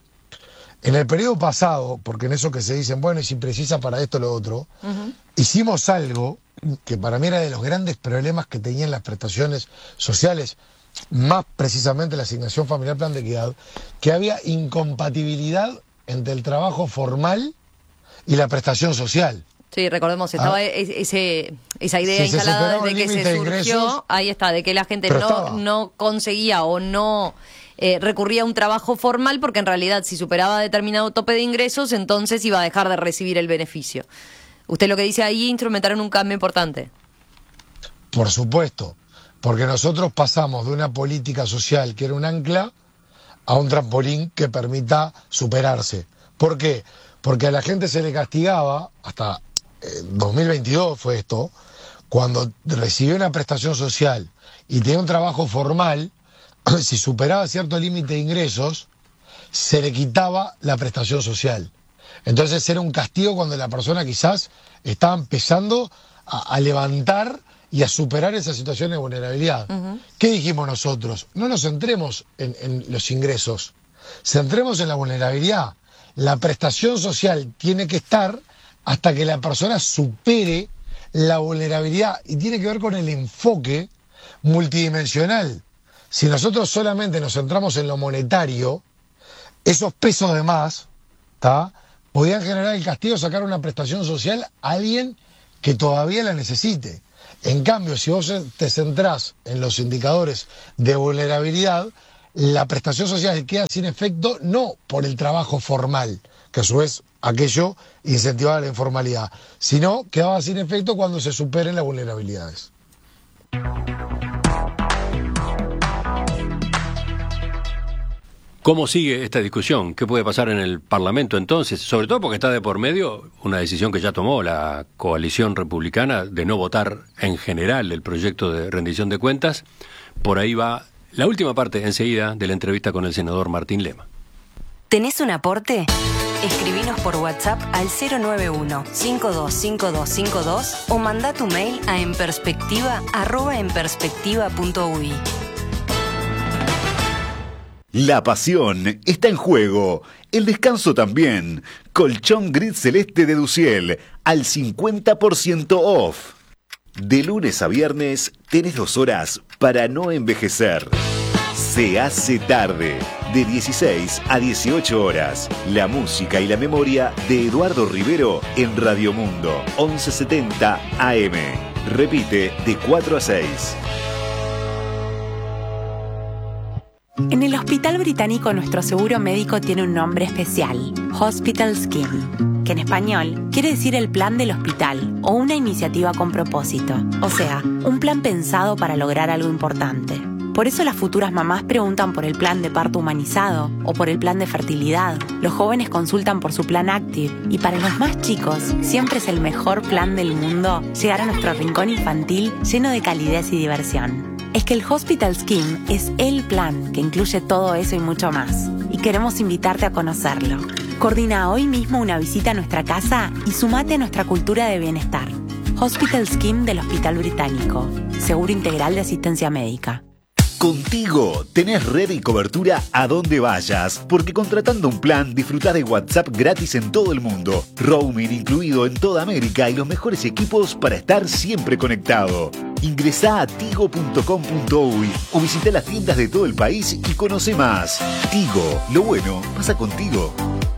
En el periodo pasado, porque en eso que se dicen, bueno, es imprecisa para esto o lo otro, uh-huh. hicimos algo que para mí era de los grandes problemas que tenían las prestaciones sociales, más precisamente la asignación familiar plan de equidad, que había incompatibilidad entre el trabajo formal y la prestación social. Sí, recordemos, estaba ah. ese, esa idea si instalada desde que se surgió, ingresos, ahí está, de que la gente no, no conseguía o no eh, recurría a un trabajo formal porque en realidad si superaba determinado tope de ingresos, entonces iba a dejar de recibir el beneficio. Usted lo que dice ahí, instrumentaron un cambio importante. Por supuesto, porque nosotros pasamos de una política social que era un ancla a un trampolín que permita superarse. ¿Por qué? Porque a la gente se le castigaba, hasta eh, dos mil veintidós fue esto, cuando recibió una prestación social y tenía un trabajo formal, si superaba cierto límite de ingresos, se le quitaba la prestación social. Entonces era un castigo cuando la persona quizás estaba empezando a, a levantar y a superar esa situación de vulnerabilidad. Uh-huh. ¿Qué dijimos nosotros? No nos centremos en, en los ingresos, centremos en la vulnerabilidad. La prestación social tiene que estar hasta que la persona supere la vulnerabilidad y tiene que ver con el enfoque multidimensional. Si nosotros solamente nos centramos en lo monetario, esos pesos de más, ¿tá?, podían generar el castigo de sacar una prestación social a alguien que todavía la necesite. En cambio, si vos te centrás en los indicadores de vulnerabilidad, la prestación social queda sin efecto no por el trabajo formal, que a su vez aquello incentivaba la informalidad, sino quedaba sin efecto cuando se superen las vulnerabilidades. ¿Cómo sigue esta discusión? ¿Qué puede pasar en el Parlamento entonces? Sobre todo porque está de por medio una decisión que ya tomó la coalición republicana de no votar en general el proyecto de rendición de cuentas. Por ahí va la última parte enseguida de la entrevista con el senador Martín Lema. ¿Tenés un aporte? Escribinos por WhatsApp al cero nueve uno, cinco dos cinco dos cinco dos o mandá tu mail a enperspectiva arroba enperspectiva punto uy. La pasión está en juego, el descanso también. Colchón gris celeste de Duciel, al cincuenta por ciento off. De lunes a viernes tenés dos horas para no envejecer. Se hace tarde, de dieciséis a dieciocho horas. La música y la memoria de Eduardo Rivero en Radio Mundo, once setenta A M. Repite de cuatro a seis. En el Hospital Británico nuestro seguro médico tiene un nombre especial, Hospital Scheme, que en español quiere decir el plan del hospital o una iniciativa con propósito, o sea, un plan pensado para lograr algo importante. Por eso las futuras mamás preguntan por el plan de parto humanizado o por el plan de fertilidad. Los jóvenes consultan por su plan Active y para los más chicos siempre es el mejor plan del mundo llegar a nuestro rincón infantil lleno de calidez y diversión. Es que el Hospital Scheme es el plan que incluye todo eso y mucho más. Y queremos invitarte a conocerlo. Coordina hoy mismo una visita a nuestra casa y sumate a nuestra cultura de bienestar. Hospital Scheme del Hospital Británico. Seguro integral de asistencia médica. Contigo tenés red y cobertura a donde vayas, porque contratando un plan disfrutás de WhatsApp gratis en todo el mundo, roaming incluido en toda América y los mejores equipos para estar siempre conectado. Ingresá a tigo punto com punto uy o visita las tiendas de todo el país y conoce más. Tigo, lo bueno pasa contigo.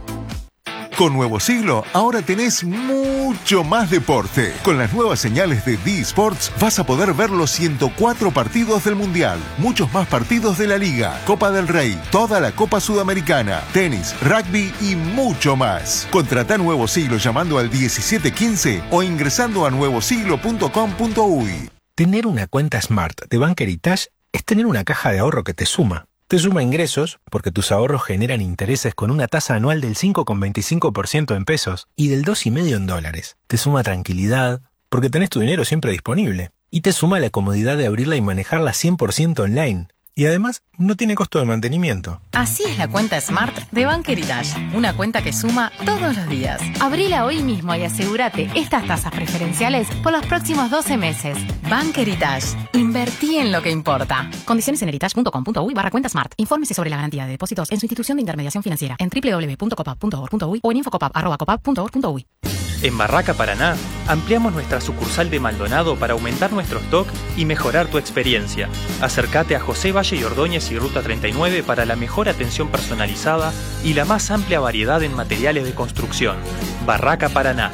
Con Nuevo Siglo, ahora tenés mucho más deporte. Con las nuevas señales de D Sports vas a poder ver los ciento cuatro partidos del Mundial, muchos más partidos de la Liga, Copa del Rey, toda la Copa Sudamericana, tenis, rugby y mucho más. Contratá Nuevo Siglo llamando al diecisiete quince o ingresando a nuevo siglo punto com punto uy. Tener una cuenta Smart de Bank Heritage es tener una caja de ahorro que te suma. Te suma ingresos, porque tus ahorros generan intereses con una tasa anual del cinco coma veinticinco por ciento en pesos y del dos coma cinco por ciento en dólares. Te suma tranquilidad, porque tenés tu dinero siempre disponible. Y te suma la comodidad de abrirla y manejarla cien por ciento online. Y además, no tiene costo de mantenimiento. Así es la cuenta Smart de Bank Heritage. Una cuenta que suma todos los días. Abrila hoy mismo y asegúrate estas tasas preferenciales por los próximos doce meses. Bank Heritage. Invertí en lo que importa. Condiciones en heritage punto com punto uy barra cuenta Smart. Infórmese sobre la garantía de depósitos en su institución de intermediación financiera en doble u doble u doble u punto copap punto org punto uy o en infocopap arroba copap punto org punto uy. En Barraca Paraná, ampliamos nuestra sucursal de Maldonado para aumentar nuestro stock y mejorar tu experiencia. Acércate a José Valle y Ordóñez y Ruta treinta y nueve para la mejor atención personalizada y la más amplia variedad en materiales de construcción. Barraca Paraná.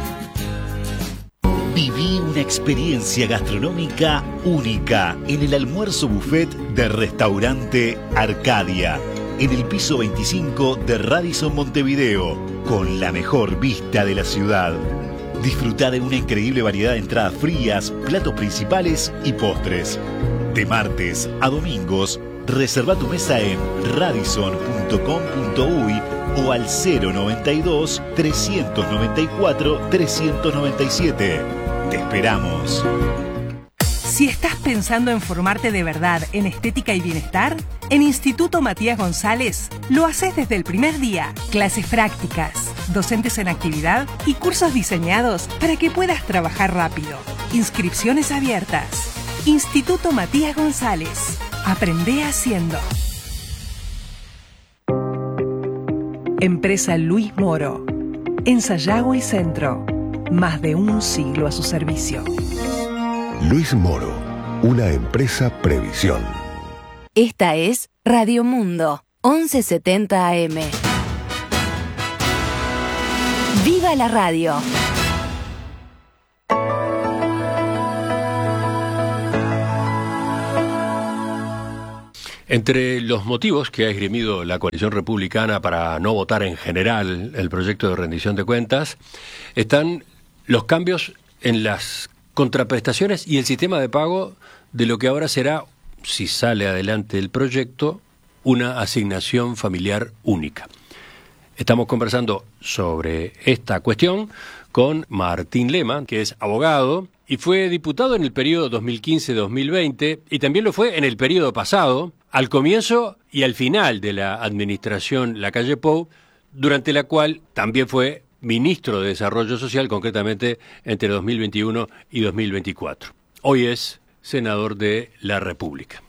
Viví una experiencia gastronómica única en el almuerzo buffet de Restaurante Arcadia, en el piso veinticinco de Radisson Montevideo, con la mejor vista de la ciudad. Disfruta de una increíble variedad de entradas frías, platos principales y postres. De martes a domingos, reserva tu mesa en radisson punto com punto uy o al cero noventa y dos, trescientos noventa y cuatro, trescientos noventa y siete. Te esperamos. Si estás pensando en formarte de verdad en estética y bienestar, en Instituto Matías González lo haces desde el primer día. Clases prácticas, docentes en actividad y cursos diseñados para que puedas trabajar rápido. Inscripciones abiertas. Instituto Matías González. Aprende haciendo. Empresa Luis Moro. En Sayago y Centro. Más de un siglo a su servicio. Luis Moro, una empresa Previsión. Esta es Radio Mundo, once setenta A M. ¡Viva la radio! Entre los motivos que ha esgrimido la coalición republicana para no votar en general el proyecto de rendición de cuentas están los cambios en las contraprestaciones y el sistema de pago de lo que ahora será, si sale adelante el proyecto, una asignación familiar única. Estamos conversando sobre esta cuestión con Martín Lema, que es abogado y fue diputado en el periodo dos mil quince a dos mil veinte y también lo fue en el periodo pasado, al comienzo y al final de la administración Lacalle Pou, durante la cual también fue ministro de Desarrollo Social, concretamente entre dos mil veintiuno y dos mil veinticuatro. Hoy es senador de la República.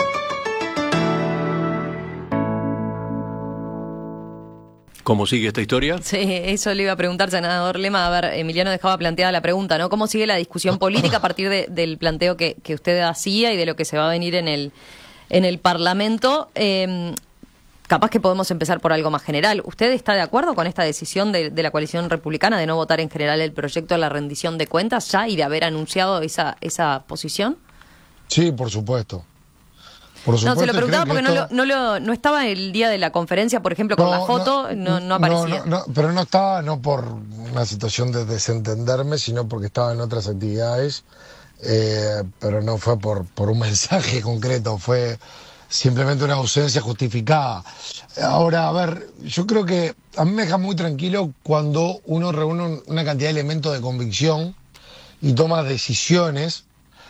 ¿Cómo sigue esta historia? Sí, eso le iba a preguntar, senador Lema. A ver, Emiliano dejaba planteada la pregunta, ¿no? ¿Cómo sigue la discusión política a partir de, del planteo que, que usted hacía y de lo que se va a venir en el, en el Parlamento? Eh, capaz que podemos empezar por algo más general. ¿Usted está de acuerdo con esta decisión de, de la coalición republicana de no votar en general el proyecto de la rendición de cuentas ya y de haber anunciado esa, esa posición? Sí, por supuesto. Por no, supuesto, se lo preguntaba porque esto... no, lo, no, lo, no estaba el día de la conferencia, por ejemplo, con no, la foto, no, no, no aparecía. No, no, no, pero no estaba, no por una situación de desentenderme, sino porque estaba en otras actividades, eh, pero no fue por, por un mensaje concreto, fue simplemente una ausencia justificada. Ahora, a ver, yo creo que a mí me deja muy tranquilo cuando uno reúne una cantidad de elementos de convicción y toma decisiones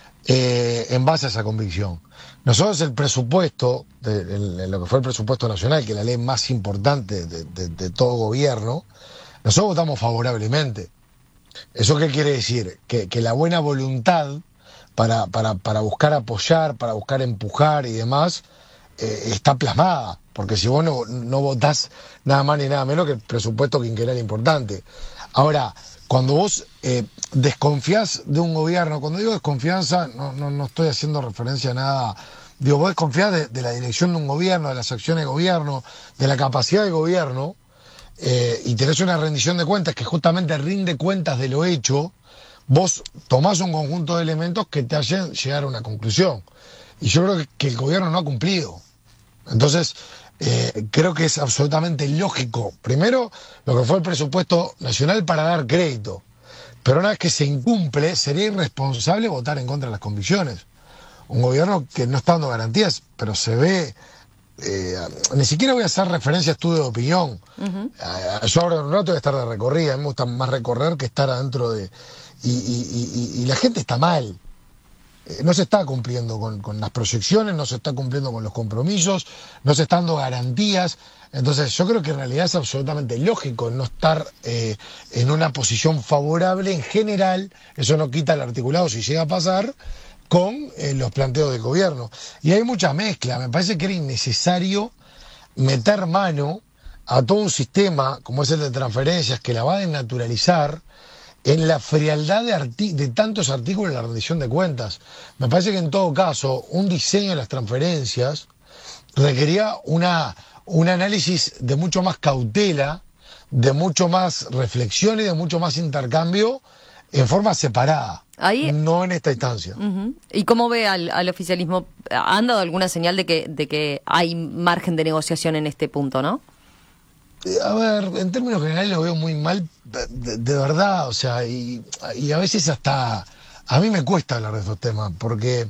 eh, en base a esa convicción. Nosotros el presupuesto, de, el, el, lo que fue el presupuesto nacional, que es la ley más importante de, de, de todo gobierno, nosotros votamos favorablemente. ¿Eso qué quiere decir? Que, que la buena voluntad para, para, para buscar apoyar, para buscar empujar y demás, eh, está plasmada. Porque si vos no, no votás nada más ni nada menos que el presupuesto quinquenal importante. Ahora, cuando vos eh, desconfías de un gobierno, cuando digo desconfianza, no, no, no estoy haciendo referencia a nada, digo, vos desconfías de, de la dirección de un gobierno, de las acciones de gobierno, de la capacidad de gobierno, eh, y tenés una rendición de cuentas que justamente rinde cuentas de lo hecho, vos tomás un conjunto de elementos que te hacen llegar a una conclusión. Y yo creo que, que el gobierno no ha cumplido. Entonces, Eh, creo que es absolutamente lógico, primero, lo que fue el presupuesto nacional para dar crédito, pero una vez que se incumple, sería irresponsable votar en contra de las convicciones. Un gobierno que no está dando garantías, pero se ve, eh, ni siquiera voy a hacer referencia a estudio de opinión. Uh-huh. eh, yo ahora en un rato voy a estar de recorrida, a mí me gusta más recorrer que estar adentro de... Y, y, y, y la gente está mal. No se está cumpliendo con, con las proyecciones, no se está cumpliendo con los compromisos, no se están dando garantías. Entonces yo creo que en realidad es absolutamente lógico no estar eh, en una posición favorable en general, eso no quita el articulado si llega a pasar, con eh, los planteos del gobierno. Y hay mucha mezcla, me parece que era innecesario meter mano a todo un sistema como es el de transferencias que la va a desnaturalizar en la frialdad de, arti- de tantos artículos de la rendición de cuentas. Me parece que en todo caso un diseño de las transferencias requería una, un análisis de mucho más cautela, de mucho más reflexión y de mucho más intercambio en forma separada, Ahí... no en esta instancia. Uh-huh. ¿Y cómo ve al, al oficialismo? ¿Han dado alguna señal de que, de que hay margen de negociación en este punto, no? A ver, en términos generales lo veo muy mal, de, de verdad, o sea, y, y a veces hasta a mí me cuesta hablar de estos temas, porque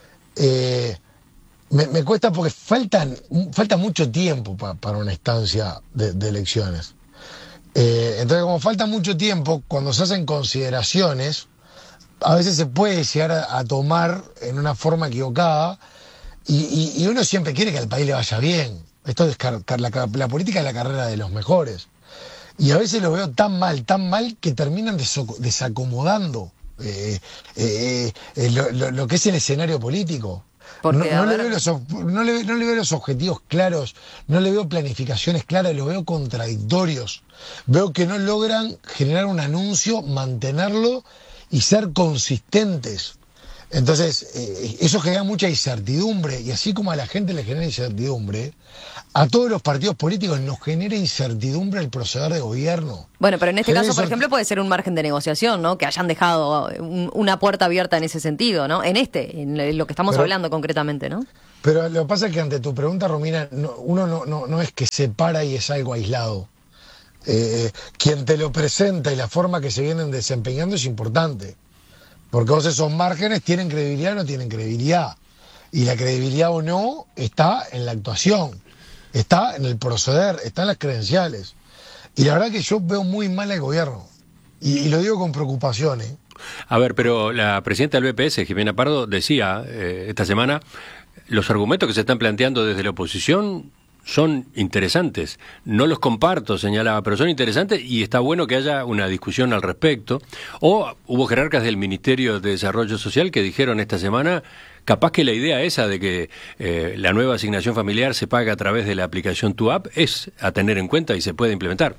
eh, me, me cuesta porque faltan falta mucho tiempo pa, para una instancia de, de elecciones. Eh, entonces, como falta mucho tiempo, cuando se hacen consideraciones, a veces se puede llegar a, a tomar en una forma equivocada, y, y, y uno siempre quiere que al país le vaya bien. Esto es car- car- la, la política es la carrera de los mejores. Y a veces lo veo tan mal, tan mal, que terminan deso- desacomodando eh, eh, eh, lo, lo, lo que es el escenario político. Porque, no, no, le veo los, no, le, no le veo los objetivos claros, no le veo planificaciones claras, lo veo contradictorios. Veo que no logran generar un anuncio, mantenerlo y ser consistentes. Entonces, eh, eso genera mucha incertidumbre, y así como a la gente le genera incertidumbre, a todos los partidos políticos nos genera incertidumbre el proceder de gobierno. Bueno, pero en este Genera caso, por incert- ejemplo, puede ser un margen de negociación, ¿no? Que hayan dejado un- una puerta abierta en ese sentido, ¿no? En este, en lo que estamos Pero- hablando concretamente, ¿no? Pero lo que pasa es que ante tu pregunta, Romina, no- uno no, no, no es que se para y es algo aislado. Eh, quien te lo presenta y la forma que se vienen desempeñando es importante. Porque vos esos márgenes tienen credibilidad o no tienen credibilidad. Y la credibilidad o no está en la actuación, está en el proceder, está en las credenciales. Y la verdad que yo veo muy mal al gobierno. Y, y lo digo con preocupación, ¿eh? A ver, pero la presidenta del B P S, Jimena Pardo, decía eh, esta semana, los argumentos que se están planteando desde la oposición son interesantes. No los comparto, señalaba, pero son interesantes y está bueno que haya una discusión al respecto. O hubo jerarcas del Ministerio de Desarrollo Social que dijeron esta semana, capaz que la idea esa de que eh, la nueva asignación familiar se paga a través de la aplicación Tu App es a tener en cuenta y se puede implementar.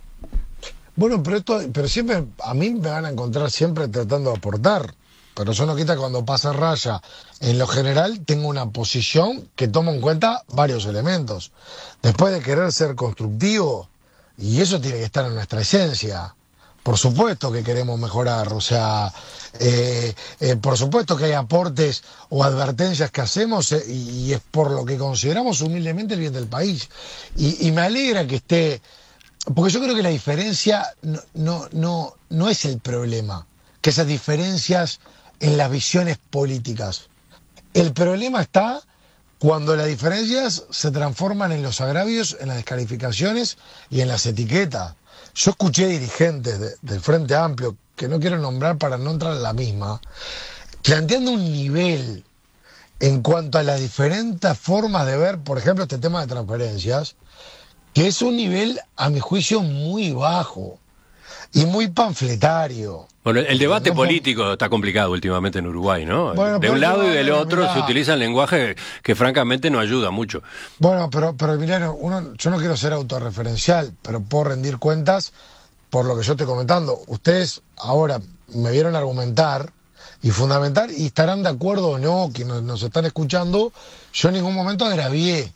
Bueno, pero esto, pero siempre, a mí me van a encontrar siempre tratando de aportar. Pero eso no quita que cuando pasa raya, en lo general, tengo una posición que toma en cuenta varios elementos. Después de querer ser constructivo, y eso tiene que estar en nuestra esencia. Por supuesto que queremos mejorar, o sea, eh, eh, por supuesto que hay aportes o advertencias que hacemos eh, y, y es por lo que consideramos humildemente el bien del país. Y, y me alegra que esté, porque yo creo que la diferencia no, no, no, no es el problema, que esas diferencias en las visiones políticas. El problema está cuando las diferencias se transforman en los agravios, en las descalificaciones y en las etiquetas. Yo escuché dirigentes de, del Frente Amplio, que no quiero nombrar para no entrar en la misma, planteando un nivel en cuanto a las diferentes formas de ver, por ejemplo, este tema de transferencias, que es un nivel, a mi juicio, muy bajo y muy panfletario. Bueno, el debate No, político está complicado últimamente en Uruguay, ¿no? Bueno, de pero un lado yo- y del otro mirá. se utiliza el lenguaje que francamente no ayuda mucho. Bueno, pero, pero Emiliano, uno, yo no quiero ser autorreferencial, pero puedo rendir cuentas por lo que yo estoy comentando. Ustedes ahora me vieron argumentar y fundamentar y estarán de acuerdo o no, que nos, nos están escuchando, yo en ningún momento agravié,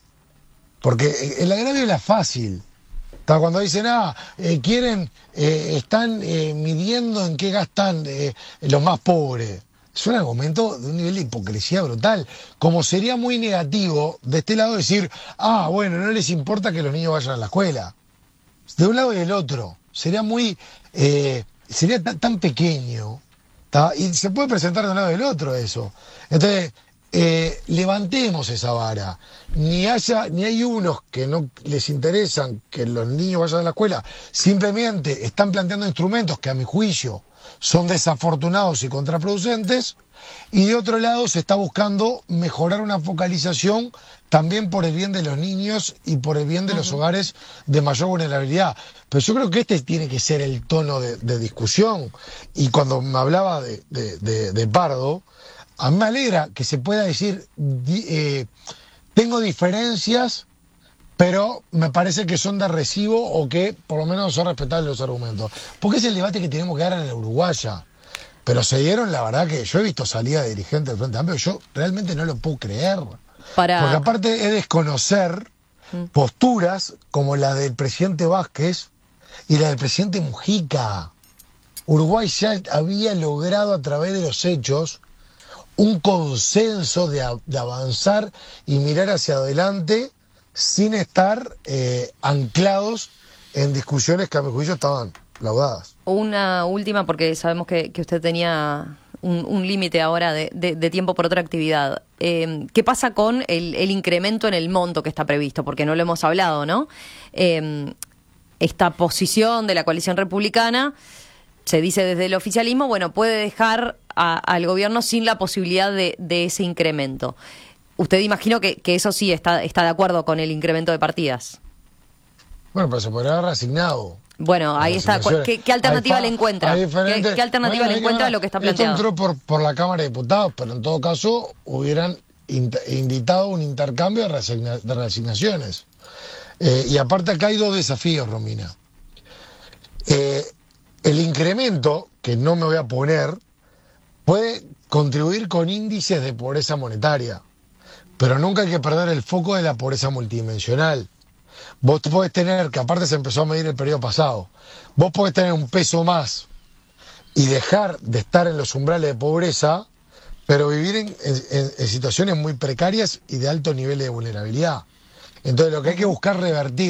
porque el agravio es la fácil. Está, cuando dicen, ah, eh, quieren, eh, están eh, midiendo en qué gastan eh, los más pobres. Es un argumento de un nivel de hipocresía brutal. Como sería muy negativo de este lado decir, ah, bueno, no les importa que los niños vayan a la escuela. De un lado y del otro. Sería muy, eh, sería tan, tan pequeño. ¿tá? Y se puede presentar de un lado y del otro eso. Entonces, eh, levantemos esa vara. Ni haya, ni hay unos que no les interesan que los niños vayan a la escuela, simplemente están planteando instrumentos que a mi juicio son desafortunados y contraproducentes, y de otro lado se está buscando mejorar una focalización también por el bien de los niños y por el bien de los hogares de mayor vulnerabilidad. Pero yo creo que este tiene que ser el tono de, de discusión. Y cuando me hablaba de, de, de, de Pardo, a mí me alegra que se pueda decir, di- eh, tengo diferencias, pero me parece que son de recibo o que por lo menos son respetables los argumentos. Porque es el debate que tenemos que dar en la Uruguaya. Pero se dieron, la verdad que yo he visto salida de dirigentes del Frente Amplio, yo realmente no lo puedo creer. Para... Porque aparte es desconocer posturas como la del presidente Vázquez y la del presidente Mujica. Uruguay ya había logrado a través de los hechos un consenso de, a- de avanzar y mirar hacia adelante sin estar eh, anclados en discusiones que a mi juicio estaban laudadas. Una última, porque sabemos que, que usted tenía un, un límite ahora de, de- de tiempo por otra actividad. Eh, ¿Qué pasa con el, el incremento en el monto que está previsto? Porque no lo hemos hablado, ¿no? Eh, esta posición de la coalición republicana, se dice desde el oficialismo, bueno, puede dejar a- al gobierno sin la posibilidad de, de ese incremento. Usted imagino que, que eso sí está, está de acuerdo con el incremento de partidas. Bueno, pero se podría haber resignado. Bueno, ahí Las está. asignaciones. ¿Qué, qué alternativa Hay fa- le encuentra? hay ¿Qué, diferentes- qué alternativa Bueno, le hay que encuentra a ver, lo que está esto planteado? entró por, por la Cámara de Diputados, pero en todo caso hubieran int- indicado un intercambio de, resigna- de resignaciones. Eh, y aparte acá hay dos desafíos, Romina. Eh, el incremento, que no me voy a poner, puede contribuir con índices de pobreza monetaria, pero nunca hay que perder el foco de la pobreza multidimensional. Vos podés tener, que aparte se empezó a medir el periodo pasado, vos podés tener un peso más y dejar de estar en los umbrales de pobreza, pero vivir en, en, en situaciones muy precarias y de alto nivel de vulnerabilidad. Entonces lo que hay que buscar revertir